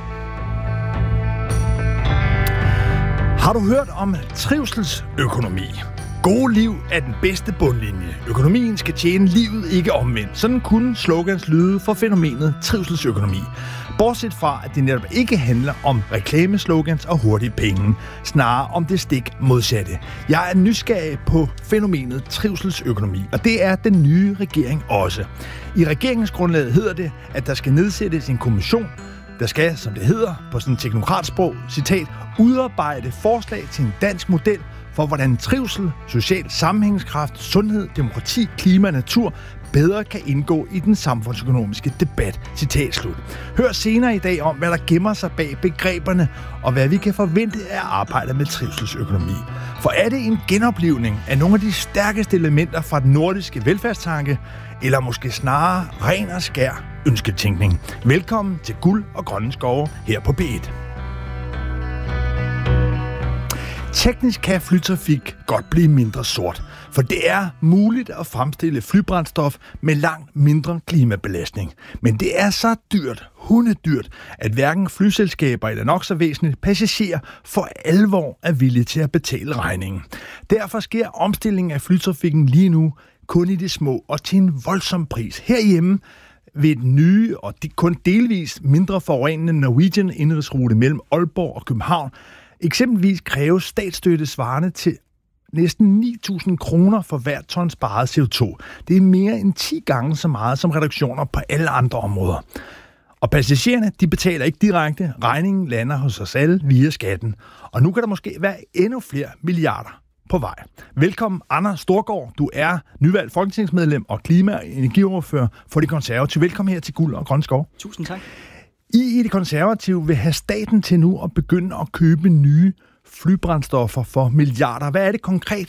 Har du hørt om trivselsøkonomi? Gode liv er den bedste bundlinje. Økonomien skal tjene livet, ikke omvendt. Sådan kunne slogans lyde for fænomenet trivselsøkonomi. Bortset fra, at det netop ikke handler om reklameslogans og hurtige penge. Snarere om det stik modsatte. Jeg er nysgerrig på fænomenet trivselsøkonomi, og det er den nye regering også. I regeringsgrundlaget hedder det, at der skal nedsættes en kommission, der skal, som det hedder på sådan et teknokratsprog, citat, udarbejde forslag til en dansk model for, hvordan trivsel, social sammenhængskraft, sundhed, demokrati, klima og natur bedre kan indgå i den samfundsøkonomiske debat. Citat slut. Hør senere i dag om, hvad der gemmer sig bag begreberne, og hvad vi kan forvente af arbejdet med trivselsøkonomi. For er det en genoplivning af nogle af de stærkeste elementer fra den nordiske velfærdstanke, eller måske snarere ren og skær ønsketænkning? Velkommen til Guld og Grønne Skove her på P et. Teknisk kan flytrafik godt blive mindre sort, for det er muligt at fremstille flybrændstof med langt mindre klimabelastning. Men det er så dyrt, hundedyrt, at hverken flyselskaber eller nok så væsentligt passagerer for alvor er villige til at betale regningen. Derfor sker omstillingen af flytrafikken lige nu kun i det små og til en voldsom pris. Herhjemme ved den nye og kun delvis mindre forurenende Norwegian indenrigsrute mellem Aalborg og København eksempelvis kræves statsstøtte svarende til næsten ni tusind kroner for hver ton sparet C O to. Det er mere end ti gange så meget som reduktioner på alle andre områder. Og passagererne, de betaler ikke direkte. Regningen lander hos os alle via skatten. Og nu kan der måske være endnu flere milliarder på vej. Velkommen, Anders Storgård. Du er nyvalgt folketingsmedlem og klima- og energiordfører for De Konservative. Velkommen her til Guld og Grønne Skove. Tusind tak. I i De Konservative vil have staten til nu at begynde at købe nye flybrændstoffer for milliarder. Hvad er det konkret,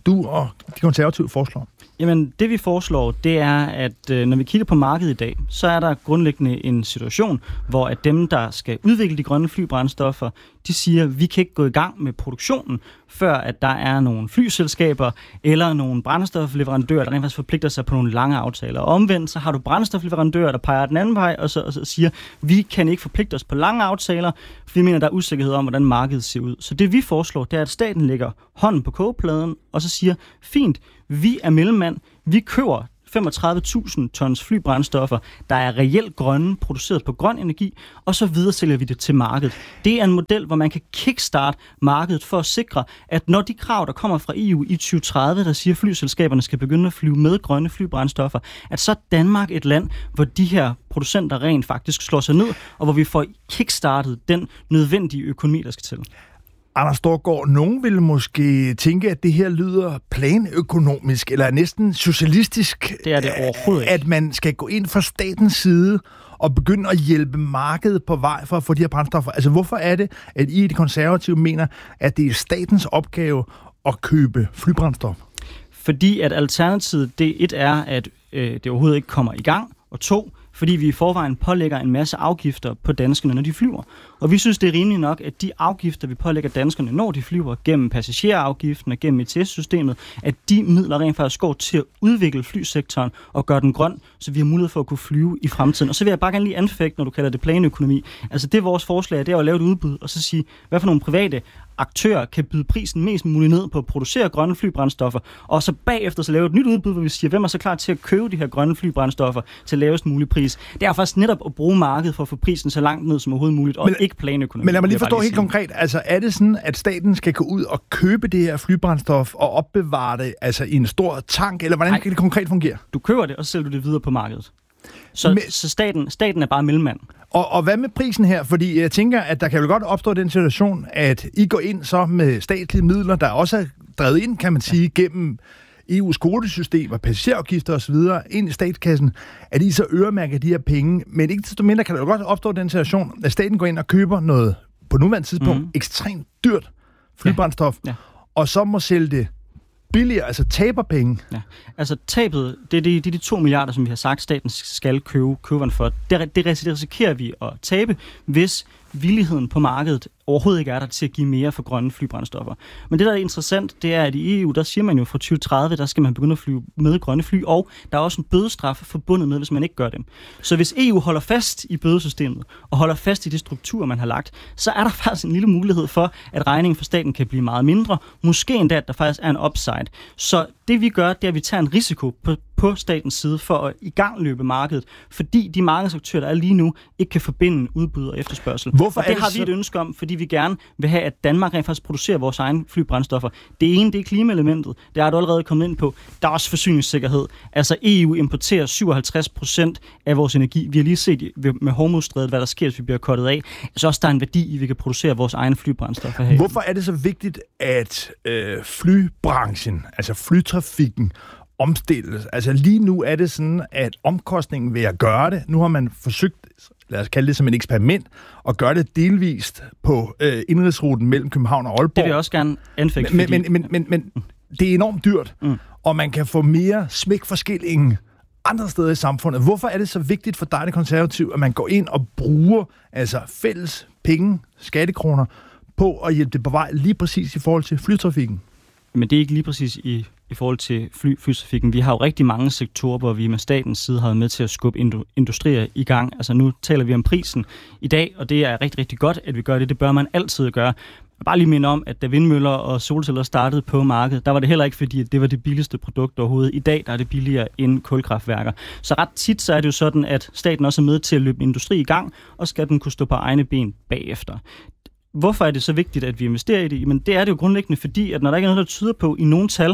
du og de konservative foreslår? Jamen, det vi foreslår, det er, at øh, når vi kigger på markedet i dag, så er der grundlæggende en situation, hvor at dem, der skal udvikle de grønne flybrændstoffer, de siger, at vi kan ikke gå i gang med produktionen, før at der er nogle flyselskaber eller nogle brændstofleverandører, der rent faktisk forpligter sig på nogle lange aftaler. Og omvendt, så har du brændstofleverandører, der peger den anden vej, og så, og så siger, vi kan ikke forpligte os på lange aftaler, for vi mener, der er usikkerhed om, hvordan markedet ser ud. Så det vi foreslår, det er, at staten lægger hånden på kogepladen, og så siger, fint, vi er mellemmand, vi køber femogtredive tusind tons flybrændstoffer, der er reelt grønne, produceret på grøn energi, og så videre sælger vi det til markedet. Det er en model, hvor man kan kickstarte markedet for at sikre, at når de krav, der kommer fra E U i tyve tredive, der siger, at flyselskaberne skal begynde at flyve med grønne flybrændstoffer, at så er Danmark et land, hvor de her producenter rent faktisk slår sig ned, og hvor vi får kickstartet den nødvendige økonomi, der skal til. Anders Storgård, nogen vil måske tænke, at det her lyder planøkonomisk, eller næsten socialistisk. Det er det overhovedet ikke. At man skal gå ind fra statens side og begynde at hjælpe markedet på vej for at få de her brændstoffer. Altså, hvorfor er det, at I, de konservative, mener, at det er statens opgave at købe flybrændstof? Fordi at alternativet, det et er, at øh, det overhovedet ikke kommer i gang, og to, fordi vi i forvejen pålægger en masse afgifter på danskerne, når de flyver. Og vi synes, det er rimeligt nok, at de afgifter, vi pålægger danskerne, når de flyver, gennem passagerafgiften og gennem E T S-systemet, at de midler rent faktisk går til at udvikle flysektoren og gøre den grøn, så vi har mulighed for at kunne flyve i fremtiden. Og så vil jeg bare gerne lige anfægte, når du kalder det planøkonomi. Altså det vores forslag, det er at lave et udbud, og så sige, hvad for nogle private aktører kan byde prisen mest muligt ned på at producere grønne flybrændstoffer, og så bagefter så lave et nyt udbud, hvor vi siger, hvem er så klar til at købe de her grønne flybrændstoffer til lavest mulig pris. Det er faktisk netop at bruge markedet for at få prisen så langt ned som overhovedet muligt, og men, ikke planøkonomi. Men lad mig lige forstå helt konkret, altså er det sådan, at staten skal gå ud og købe det her flybrændstof og opbevare det altså i en stor tank, eller hvordan Nej. kan det konkret fungere? Du køber det, og så sælger du det videre på markedet. Så, men, så staten, staten er bare mellemmand. Og, og hvad med prisen her? Fordi jeg tænker, at der kan vel godt opstå den situation, at I går ind så med statslige midler, der også er drevet ind, kan man sige, ja. gennem E U's kvotesystem og passagerafgifter osv. ind i statskassen, at I så øremærker de her penge. Men ikke desto mindre kan der jo godt opstå den situation, at staten går ind og køber noget på nuværende tidspunkt mm. ekstremt dyrt flybrændstof, ja. Ja. og så må sælge det billigere, altså taber penge. Ja. Altså tabet, det er de, de, de to milliarder, som vi har sagt, staten skal købe køberen for. Det, det risikerer vi at tabe, hvis villigheden på markedet overhovedet ikke er der til at give mere for grønne flybrændstoffer. Men det, der er interessant, det er, at i E U, der siger man jo fra tyve tredive, der skal man begynde at flyve med grønne fly, og der er også en bødestraf forbundet med, hvis man ikke gør det. Så hvis E U holder fast i bødesystemet, og holder fast i de strukturer, man har lagt, så er der faktisk en lille mulighed for, at regningen for staten kan blive meget mindre. Måske endda, at der faktisk er en upside. Så det vi gør, det er, at vi tager en risiko på, på statens side for at i gang løbe markedet, fordi de markedsaktører, der er lige nu, ikke kan forbinde udbud og efterspørgsel. Hvorfor og det, det har så... vi et ønske om, fordi vi gerne vil have, at Danmark rent faktisk producerer vores egne flybrændstoffer. Det ene, det er klimaelementet. Det er du allerede kommet ind på. Der er også forsyningssikkerhed. Altså E U importerer syvoghalvtreds procent af vores energi. Vi har lige set med Hormuzstrædet, hvad der sker, hvis vi bliver kottet af. Så også der er en værdi i, at vi kan producere vores egne flybrændstoffer her. Hvorfor er det så vigtigt, at øh, flybranchen, altså flytrafikken, omstilles? Altså lige nu er det sådan, at omkostningen ved at gøre det, nu har man forsøgt, lad os kalde det som et eksperiment, og gøre det delvist på øh, indrigsruten mellem København og Aalborg. Det vil jeg også gerne anfægte. Men, fordi... men, men, men, men, men det er enormt dyrt, mm. og man kan få mere smæk for skillingen andre steder i samfundet. Hvorfor er det så vigtigt for dig, det konservative, at man går ind og bruger altså fælles penge, skattekroner, på at hjælpe det på vej lige præcis i forhold til flytrafikken? Men det er ikke lige præcis i, i forhold til fly, flytrafikken. Vi har jo rigtig mange sektorer, hvor vi med statens side har været med til at skubbe industrier i gang. Altså nu taler vi om prisen i dag, og det er rigtig, rigtig godt, at vi gør det. Det bør man altid gøre. Bare lige minde om, at da vindmøller og solceller startede på markedet, der var det heller ikke fordi, at det var det billigste produkt overhovedet. I dag der er det billigere end kulkraftværker. Så ret tit så er det jo sådan, at staten også er med til at løbe industri i gang, og skal den kunne stå på egne ben bagefter. Hvorfor er det så vigtigt, at vi investerer i det? Men det er det jo grundlæggende, fordi at når der ikke er noget, der tyder på i nogle tal,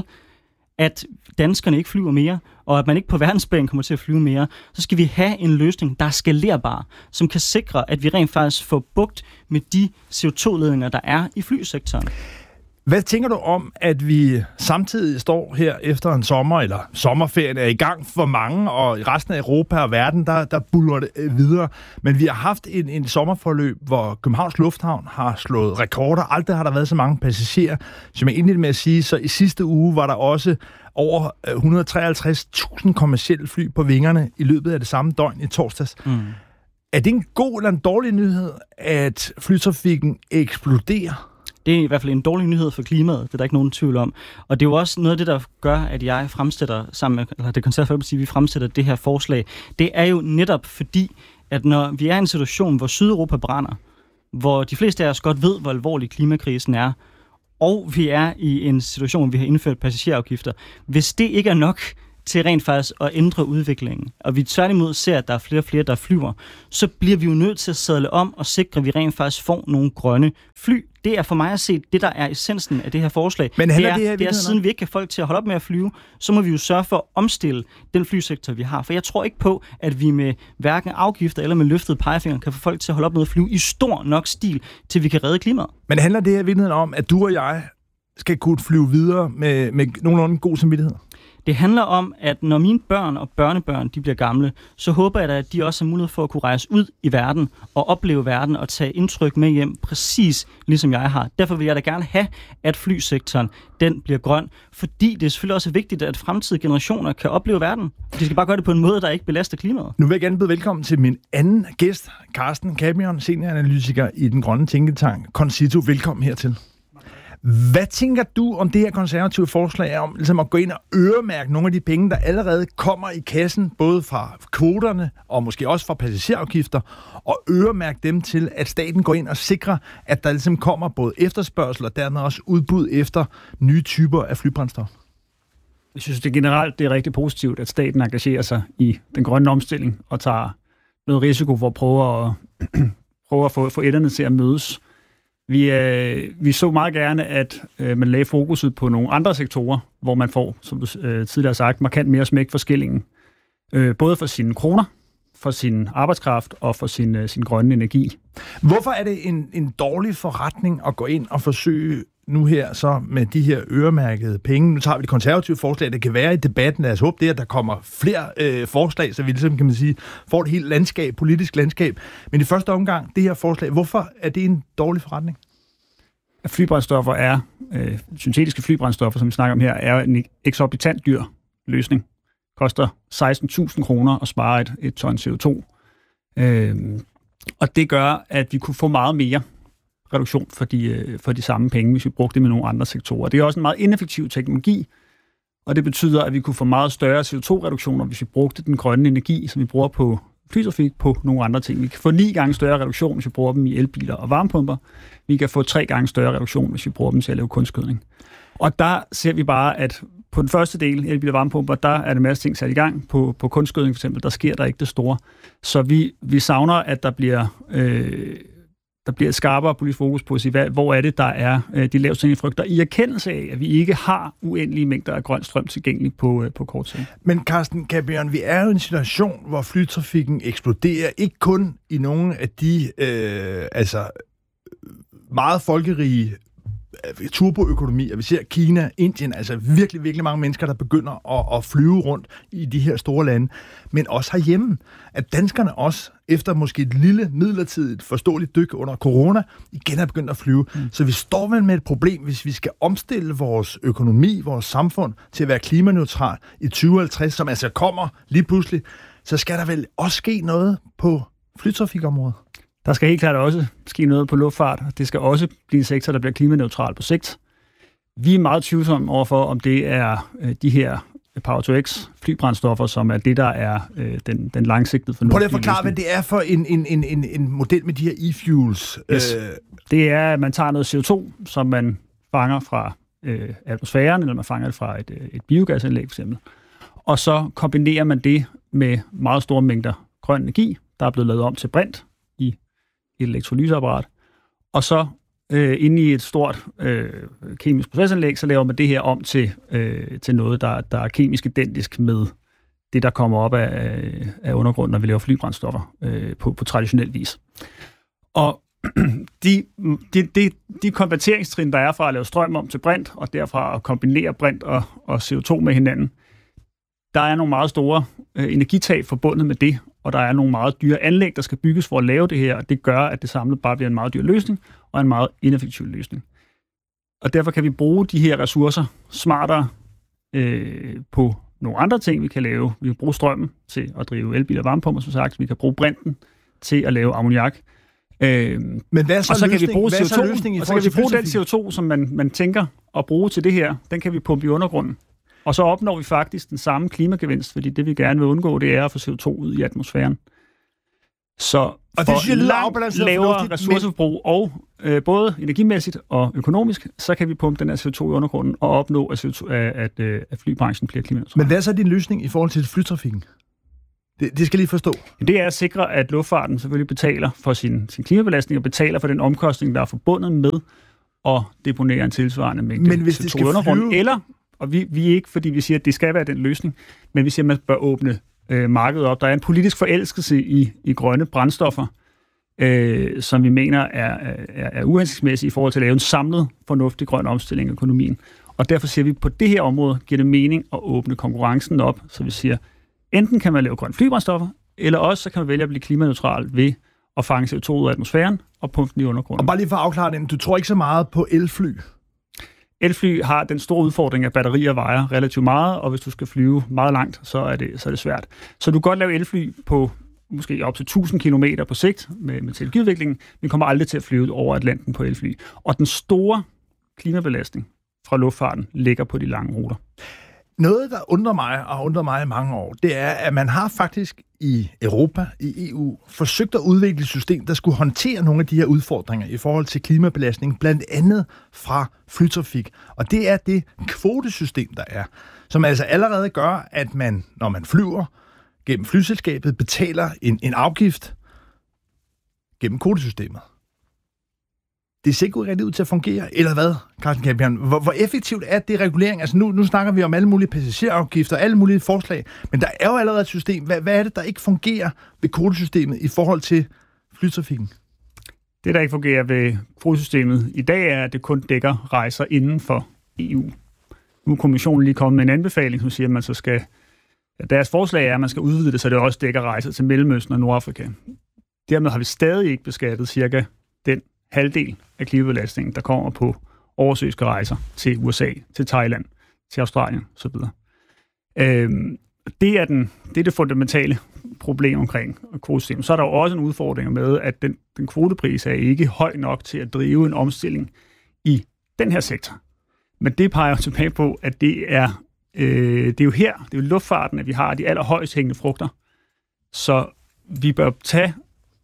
at danskerne ikke flyver mere, og at man ikke på verdensplan kommer til at flyve mere, så skal vi have en løsning, der er skalerbar, som kan sikre, at vi rent faktisk får bugt med de C O to ledninger, der er i flysektoren. Hvad tænker du om, at vi samtidig står her efter en sommer, eller sommerferien er i gang for mange, og i resten af Europa og verden, der, der buller det videre. Men vi har haft en, en sommerforløb, hvor Københavns Lufthavn har slået rekorder. Aldrig har der været så mange passagerer. Som jeg indledte med at sige, så i sidste uge var der også over et hundrede og treoghalvtreds tusind kommercielle fly på vingerne i løbet af det samme døgn i torsdags. Mm. Er det en god eller en dårlig nyhed, at flytrafikken eksploderer? Det er i hvert fald en dårlig nyhed for klimaet, det er der ikke nogen tvivl om. Og det er jo også noget af det, der gør, at jeg fremsætter sammen med, eller det konservative Folkeparti, vi fremsætter det her forslag. Det er jo netop fordi, at når vi er i en situation, hvor Sydeuropa brænder, hvor de fleste af os godt ved, hvor alvorlig klimakrisen er, og vi er i en situation, hvor vi har indført passagerafgifter, hvis det ikke er nok til rent faktisk at ændre udviklingen, og vi tværtimod ser, at der er flere og flere, der flyver, så bliver vi jo nødt til at sadle om og sikre, at vi rent faktisk får nogle grønne fly. Det er for mig at se det, der er essensen af det her forslag. Men det er, det, her, det er siden vi ikke kan folk til at holde op med at flyve, så må vi jo sørge for at omstille den flysektor, vi har. For jeg tror ikke på, at vi med hverken afgifter eller med løftede pegefinger kan få folk til at holde op med at flyve i stor nok stil, til vi kan redde klimaet. Men handler det her i virkeligheden om, at du og jeg skal kunne flyve videre med, med nogenlunde god samvittighed? Det handler om, at når mine børn og børnebørn de bliver gamle, så håber jeg da, at de også har mulighed for at kunne rejse ud i verden og opleve verden og tage indtryk med hjem, præcis ligesom jeg har. Derfor vil jeg da gerne have, at flysektoren den bliver grøn, fordi det er selvfølgelig også vigtigt, at fremtidige generationer kan opleve verden. De skal bare gøre det på en måde, der ikke belaster klimaet. Nu vil jeg gerne byde velkommen til min anden gæst, Carsten Cabion, senioranalytiker i den grønne tænketank Concito. Velkommen hertil. Hvad tænker du om det her konservative forslag om ligesom at gå ind og øremærke nogle af de penge, der allerede kommer i kassen, både fra kvoterne og måske også fra passagerafgifter, og øremærke dem til, at staten går ind og sikrer, at der ligesom kommer både efterspørgsel og dermed også udbud efter nye typer af flybrændstof? Jeg synes, det generelt det er rigtig positivt, at staten engagerer sig i den grønne omstilling og tager noget risiko for at prøve at, prøve at få, få etterne til at mødes. Vi, øh, vi så meget gerne, at øh, man lagde fokuset på nogle andre sektorer, hvor man får, som du øh, tidligere har sagt, markant mere smæk for skillingen. Øh, både for sine kroner, for sin arbejdskraft og for sin, øh, sin grønne energi. Hvorfor er det en, en dårlig forretning at gå ind og forsøge nu her så med de her øremærkede penge? Nu tager vi det konservative forslag, det kan være i debatten. Lad os håbe det, at der kommer flere øh, forslag, så vi ligesom, kan man sige, får et helt landskab, politisk landskab. Men i første omgang, det her forslag, hvorfor er det en dårlig forretning? Flybrændstoffer er, øh, syntetiske flybrændstoffer, som vi snakker om her, er en eksorbitant dyr løsning. Koster seksten tusind kroner at spare et, et ton C O to. Øh, og det gør, at vi kunne få meget mere reduktion for de, for de samme penge, hvis vi brugte det med nogle andre sektorer. Det er også en meget ineffektiv teknologi, og det betyder, at vi kunne få meget større C O to reduktioner, hvis vi brugte den grønne energi, som vi bruger på flytrafik, på nogle andre ting. Vi kan få ni gange større reduktion, hvis vi bruger dem i elbiler og varmepumper. Vi kan få tre gange større reduktion, hvis vi bruger dem til at lave kunstgødning. Og der ser vi bare, at på den første del, elbiler og varmepumper, der er der en masse ting sat i gang. På, på kunstgødning for eksempel, der sker der ikke det store. Så vi, vi savner, at der bliver... Øh, der bliver et skarpere politisk fokus på at sige, hvad, hvor er det, der er øh, de lavest hængende frugter, i erkendelse af, at vi ikke har uendelige mængder af grøn strøm tilgængelig på, øh, på kort sigt. Men Carsten Cabion, vi er jo i en situation, hvor flytrafikken eksploderer, ikke kun i nogle af de øh, altså meget folkerige turboøkonomier. Vi ser Kina, Indien, altså virkelig, virkelig mange mennesker, der begynder at, at flyve rundt i de her store lande, men også herhjemme. At danskerne også, efter måske et lille, midlertidigt, forståeligt dyk under corona, igen er begyndt at flyve. Mm. Så vi står vel med et problem, hvis vi skal omstille vores økonomi, vores samfund, til at være klimaneutral i tyve halvtreds, som altså kommer lige pludselig, så skal der vel også ske noget på flytrafikområdet? Der skal helt klart også ske noget på luftfart. Det skal også blive en sektor, der bliver klimaneutral på sigt. Vi er meget tvivlsomme overfor, om det er øh, de her Power to X flybrændstoffer, som er det, der er øh, den, den langsigtede fornuftige. Prøv at forklare, hvad det er for en, en, en, en, en model med de her e-fuels. Yes. Øh... Det er, at man tager noget C O to, som man fanger fra øh, atmosfæren, eller man fanger det fra et, et biogasanlæg for eksempel. Og så kombinerer man det med meget store mængder grøn energi, der er blevet lavet om til brint i et elektrolyseapparat, og så øh, inde i et stort øh, kemisk procesanlæg, så laver man det her om til, øh, til noget, der, der er kemisk identisk med det, der kommer op af, af undergrunden, når vi laver flybrændstoffer øh, på, på traditionel vis. Og de, de, de, de konverteringstrin, der er fra at lave strøm om til brint, og derfra at kombinere brint og, og C O to med hinanden, der er nogle meget store øh, energitab forbundet med det, og der er nogle meget dyre anlæg, der skal bygges for at lave det her, og det gør, at det samlet bare bliver en meget dyr løsning, og en meget ineffektiv løsning. Og derfor kan vi bruge de her ressourcer smartere øh, på nogle andre ting, vi kan lave. Vi kan bruge strømmen til at drive elbiler og varmepumper, som sagt. Vi kan bruge brinten til at lave ammoniak. Øh, Men hvad er så, og så løsning? kan vi bruge hvad er C O to, så løsning i og så kan vi bruge den C C O to, som man, man tænker at bruge til det her, den kan vi pumpe i undergrunden. Og så opnår vi faktisk den samme klimagevinst, fordi det vi gerne vil undgå, det er at få C O to ud i atmosfæren. Så og det for synes jeg lyder langt lavere ressourceforbrug, og øh, både energimæssigt og økonomisk, så kan vi pumpe den her C O to i undergrunden og opnå, at, C O to, at, at, at flybranchen bliver klimaneutral. Men hvad er så din løsning i forhold til flytrafikken? Det, det skal jeg lige forstå. Det er at sikre, at luftfarten selvfølgelig betaler for sin, sin klimabelastning og betaler for den omkostning, der er forbundet med at deponere en tilsvarende mængde men hvis C O to det skal i undergrunden. flyve... Eller, og vi, vi er ikke, fordi vi siger, at det skal være den løsning, men vi siger, at man bør åbne øh, markedet op. Der er en politisk forelskelse i, i grønne brændstoffer, øh, som vi mener er, er, er uhensigtsmæssige i forhold til at lave en samlet, fornuftig grøn omstilling af økonomien. Og derfor siger vi, at på det her område giver det mening at åbne konkurrencen op, så vi siger, enten kan man lave grønne flybrændstoffer, eller også så kan man vælge at blive klimaneutral ved at fange C O to ud af atmosfæren og pumpe den i undergrunden. Og bare lige for at afklare det, du tror ikke så meget på elfly? Elfly har den store udfordring, at batterier vejer relativt meget, og hvis du skal flyve meget langt, så er det, så er det svært. Så du kan godt lave elfly på måske op til tusind kilometer på sigt med, med teknologiudviklingen, men kommer aldrig til at flyve over Atlanten på elfly. Og den store klimabelastning fra luftfarten ligger på de lange ruter. Noget, der undrer mig, og undrer mig i mange år, det er, at man har faktisk i Europa, i E U, forsøgt at udvikle et system, der skulle håndtere nogle af de her udfordringer i forhold til klimabelastning, blandt andet fra flytrafik. Og det er det kvotesystem, der er, som altså allerede gør, at man, når man flyver gennem flyselskabet, betaler en, en afgift gennem kvotesystemet. Det ser ikke rigtig ud til at fungere, eller hvad, Carsten Kjær? Hvor, hvor effektivt er det regulering? Altså nu, nu snakker vi om alle mulige passagerafgifter, alle mulige forslag, men der er jo allerede et system. Hvad, hvad er det, der ikke fungerer ved kvotesystemet i forhold til flytrafikken? Det, der ikke fungerer ved kvotesystemet i dag, er, at det kun dækker rejser inden for E U. Nu er kommissionen lige kommet med en anbefaling, som siger, at man så skal... Ja, deres forslag er, at man skal udvide det, så det også dækker rejser til Mellemøsten og Nordafrika. Dermed har vi stadig ikke beskattet cirka den halvdel af klimabelastningen, der kommer på oversøiske rejser til U S A, til Thailand, til Australien osv. Øhm, det, er den, det er det fundamentale problem omkring kvotesystemet. Så er der jo også en udfordring med, at den, den kvotepris er ikke høj nok til at drive en omstilling i den her sektor. Men det peger jo tilbage på, at det er, øh, det er jo her, det er jo luftfarten, at vi har de allerhøjst hængende frugter. Så vi bør tage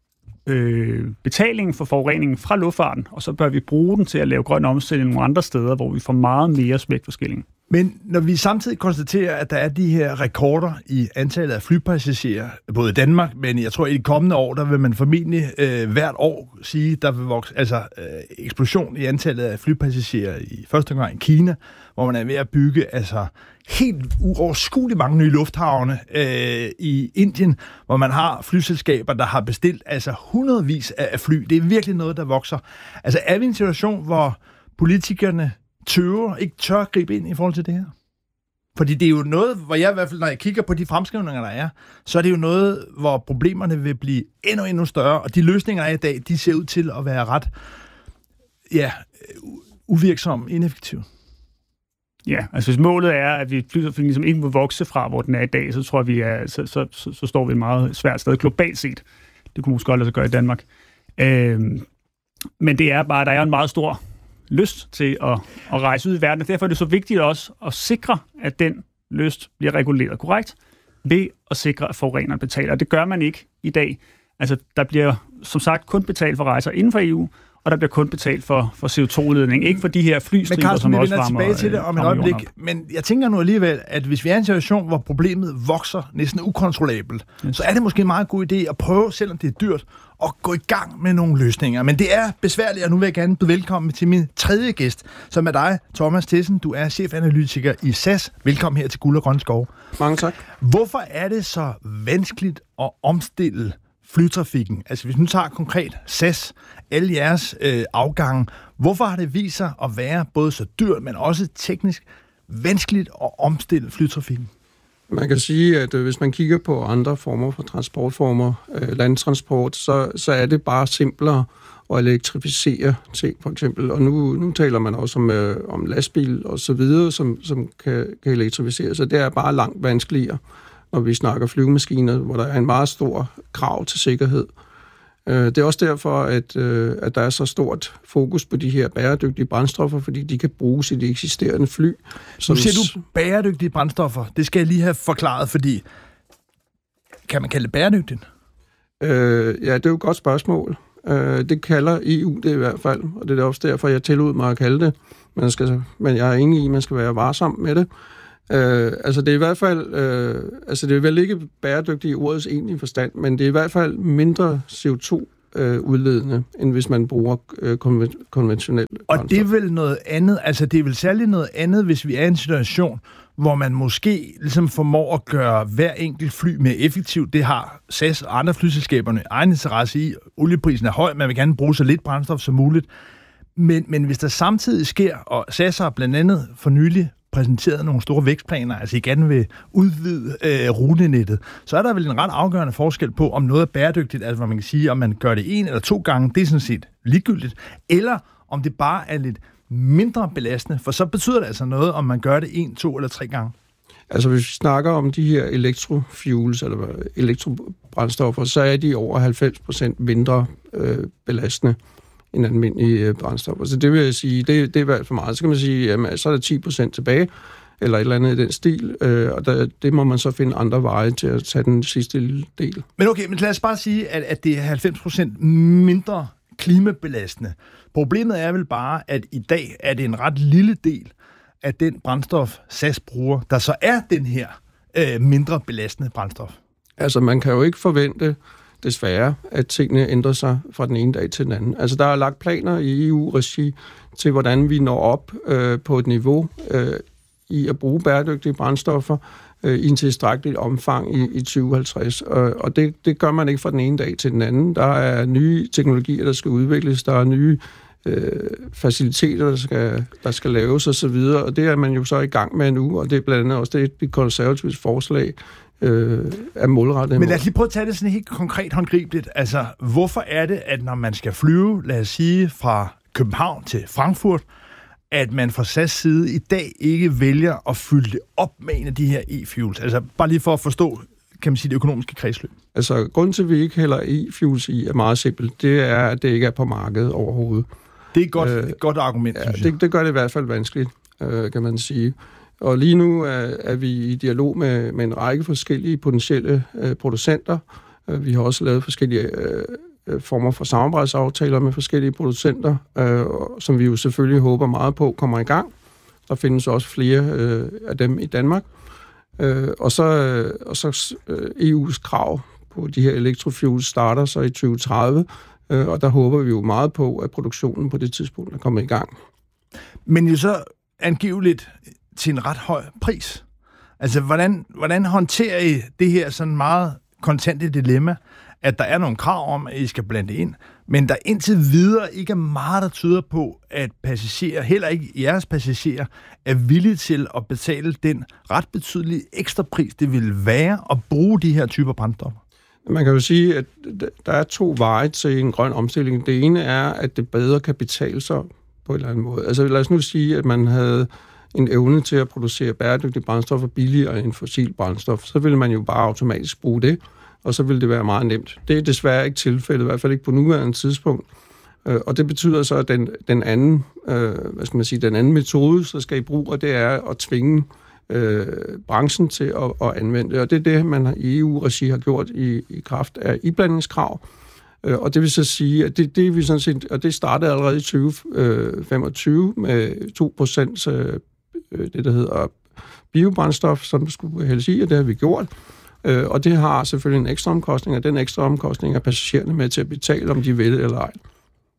øh, betalingen for forureningen fra luftfarten, og så bør vi bruge den til at lave grøn omstilling nogle andre steder, hvor vi får meget mere smæk for skillingen. Men når vi samtidig konstaterer, at der er de her rekorder i antallet af flypassagerer, både i Danmark, men jeg tror, i de kommende år, der vil man formentlig øh, hvert år sige, der vil vokse altså øh, eksplosion i antallet af flypassagerer i første gang i Kina, hvor man er ved at bygge altså helt uoverskueligt mange nye lufthavne øh, i Indien, hvor man har flyselskaber, der har bestilt altså hundredvis af fly. Det er virkelig noget, der vokser. Altså er vi i en situation, hvor politikerne tøver, ikke tør at gribe ind i forhold til det her? Fordi det er jo noget, hvor jeg i hvert fald, når jeg kigger på de fremskrivninger, der er, så er det jo noget, hvor problemerne vil blive endnu, endnu større, og de løsninger, der er i dag, de ser ud til at være ret, ja, uvirksomme, ineffektive. Ja, altså hvis målet er, at vi flytrafikken ligesom ikke må vokse fra, hvor den er i dag, så tror jeg, vi er, så, så, så, så står vi et meget svært sted globalt set. Det kunne måske godt lade sig gøre i Danmark. Øhm, men det er bare, der er en meget stor lyst til at, at rejse ud i verden. Derfor er det så vigtigt også at sikre, at den lyst bliver reguleret korrekt, ved at sikre, at forureneren betaler. Og det gør man ikke i dag. Altså, der bliver som sagt kun betalt for rejser inden for E U, og der bliver kun betalt for, for C O to udledning. Ikke for de her flystriber, Carsten, som også varmer. Men tilbage til det om et øjeblik. Op. Men jeg tænker nu alligevel, at hvis vi er i en situation, hvor problemet vokser næsten ukontrollabelt, yes. så er det måske en meget god idé at prøve, selvom det er dyrt, at gå i gang med nogle løsninger. Men det er besværligt, og nu vil jeg gerne byde velkommen til min tredje gæst, som er dig, Thomas Tessen. Du er chefanalytiker i S A S. Velkommen her til Guld og Grønne Skove. Mange tak. Hvorfor er det så vanskeligt at omstille flytrafikken. Altså hvis nu tager konkret S A S, alle jeres øh, afgange, hvorfor har det vist sig at være både så dyrt, men også teknisk vanskeligt at omstille flytrafikken? Man kan sige, at hvis man kigger på andre former for transportformer, øh, landtransport, så, så er det bare simplere at elektrificere ting, for eksempel. Og nu, nu taler man også om, øh, om lastbil og så videre, som, som kan, kan elektrificeres. Så det er bare langt vanskeligere, når vi snakker flyvemaskiner, hvor der er en meget stor krav til sikkerhed. Det er også derfor, at, at der er så stort fokus på de her bæredygtige brændstoffer, fordi de kan bruges i de eksisterende fly. Nu siger du bæredygtige brændstoffer. Det skal jeg lige have forklaret, fordi kan man kalde det bæredygtigt? Øh, ja, det er jo et godt spørgsmål. Øh, det kalder E U det i hvert fald, og det er også derfor, jeg tillod mig at kalde det. Man skal, men jeg er enig i, at man skal være varsom med det. Øh, altså det er i hvert fald, øh, altså det er vel ikke bæredygtigt i ordets egentlige forstand, men det er i hvert fald mindre C O to udledende, end hvis man bruger øh, konventionelt. Og det er vel noget andet, altså det er vel særligt noget andet, hvis vi er i en situation, hvor man måske ligesom formår at gøre hver enkelt fly mere effektivt. Det har S A S og andre flyselskaberne egen interesse i. Olieprisen er høj, man vil gerne bruge så lidt brændstof som muligt. Men, men hvis der samtidig sker, og S A S har blandt andet for nylig præsenteret nogle store vækstplaner, altså I gerne vil udvide øh, rutenettet, så er der vel en ret afgørende forskel på, om noget er bæredygtigt, altså hvor man kan sige, om man gør det en eller to gange, det er sådan set ligegyldigt, eller om det bare er lidt mindre belastende, for så betyder det altså noget, om man gør det en, to eller tre gange. Altså hvis vi snakker om de her elektrofuels, eller elektrobrændstoffer, så er de over halvfems procent mindre øh, belastende end almindelige brændstoffer. Så det vil jeg sige, det, det er i hvert fald for meget. Så kan man sige, jamen, så er der ti procent tilbage, eller et eller andet i den stil, øh, og der, det må man så finde andre veje til at tage den sidste lille del. Men okay, men lad os bare sige, at, at det er halvfems procent mindre klimabelastende. Problemet er vel bare, at i dag er det en ret lille del af den brændstof, S A S bruger, der så er den her øh, mindre belastende brændstof. Altså, man kan jo ikke forvente, desværre, at tingene ændrer sig fra den ene dag til den anden. Altså, der er lagt planer i E U-regi til, hvordan vi når op øh, på et niveau øh, i at bruge bæredygtige brændstoffer øh, i en tilstrækkelig omfang i, i tyve halvtreds. Og, og det, det gør man ikke fra den ene dag til den anden. Der er nye teknologier, der skal udvikles. Der er nye øh, faciliteter, der skal, der skal laves osv. Og, og det er man jo så i gang med nu, og det er blandt andet også det, det konservatives forslag øh, er målrettet. Men lad os lige prøve at tage det sådan helt konkret håndgribeligt. Altså, hvorfor er det, at når man skal flyve, lad os sige, fra København til Frankfurt, at man fra S A S side i dag ikke vælger at fylde det op med en af de her e-fuels? Altså, bare lige for at forstå, kan man sige, det økonomiske kredsløb. Altså, grunden til, at vi ikke hælder e-fuels i, er meget simpelt. Det er, at det ikke er på markedet overhovedet. Det er et godt, øh, et godt argument, ja, synes jeg. Det, det gør det i hvert fald vanskeligt, øh, kan man sige. Og lige nu er, er vi i dialog med, med en række forskellige potentielle øh, producenter. Øh, vi har også lavet forskellige øh, former for samarbejdsaftaler med forskellige producenter, øh, som vi jo selvfølgelig håber meget på kommer i gang. Der findes også flere øh, af dem i Danmark. Øh, og så, øh, og så øh, E U's krav på de her elektrofuels starter så i tyve tredive, øh, og der håber vi jo meget på, at produktionen på det tidspunkt er kommet i gang. Men jo så angiveligt til en ret høj pris. Altså, hvordan, hvordan håndterer I det her sådan meget kontante dilemma, at der er nogle krav om, at I skal blande ind, men der indtil videre ikke er meget, der tyder på, at passagerer, heller ikke jeres passagerer, er villige til at betale den ret betydelige ekstra pris, det vil være at bruge de her typer brændstoffer? Man kan jo sige, at der er to veje til en grøn omstilling. Det ene er, at det bedre kan betale sig på en eller anden måde. Altså lad os nu sige, at man havde en evne til at producere bæredygtige brændstoffer billigere end fossil brændstof, så ville man jo bare automatisk bruge det, og så ville det være meget nemt. Det er desværre ikke tilfældet, i hvert fald ikke på nuværende tidspunkt. Og det betyder så, at den, den anden, øh, hvad skal man sige, den anden metode, så skal I bruge, og det er at tvinge øh, branchen til at, at anvende det. Og det er det, man i E U-regi har gjort i, i kraft af iblandingskrav. Og det vil så sige, at det, det vi sådan set, og det startede allerede i tyve femogtyve med to procent øh, det, der hedder biobrændstof, som skulle hældes i, og det har vi gjort. Øh, og det har selvfølgelig en ekstra omkostning, og den ekstra omkostning er passagererne med til at betale, om de vil eller ej.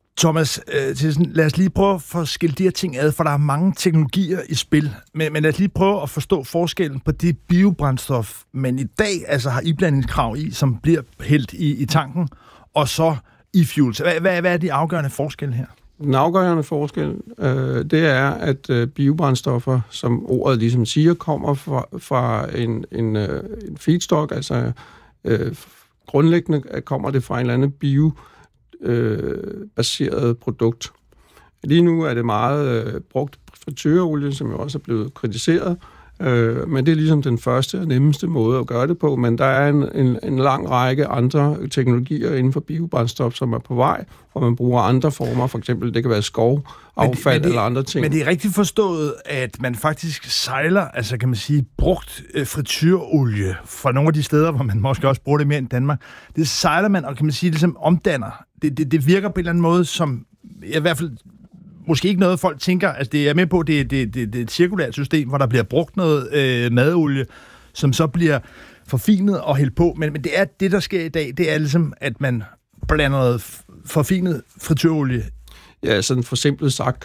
Thomas, øh, sådan, lad os lige prøve at få skilt de her ting ad, for der er mange teknologier i spil. Men, men lad os lige prøve at forstå forskellen på det biobrændstof, man i dag altså har iblandingskrav i, som bliver hældt i, i tanken, og så e-fuels. Hvad, hvad, hvad er de afgørende forskelle her? Den afgørende forskel, øh, det er, at øh, biobrændstoffer, som ordet ligesom siger, kommer fra, fra en, en, øh, en feedstock, altså øh, grundlæggende kommer det fra en eller anden bio Øh, baseret produkt. Lige nu er det meget øh, brugt fritøreolie, som jo også er blevet kritiseret, øh, men det er ligesom den første og nemmeste måde at gøre det på, men der er en, en, en lang række andre teknologier inden for biobrændstof, som er på vej, hvor man bruger andre former, for eksempel det kan være skovaffald men det, eller andre ting. Men det er rigtigt forstået, at man faktisk sejler, altså kan man sige, brugt øh, fritøreolie fra nogle af de steder, hvor man måske også bruger det mere end Danmark. Det sejler man, og kan man sige, ligesom omdanner. Det, det, det virker på en eller anden måde som, i hvert fald, måske ikke noget, folk tænker, altså det er med på, det, det, det, det er et cirkulært system, hvor der bliver brugt noget øh, madolie, som så bliver forfinet og hældt på, men, men det er det, der sker i dag, det er ligesom, at man blander noget forfinet fritøreolie. Ja, sådan for simpelt sagt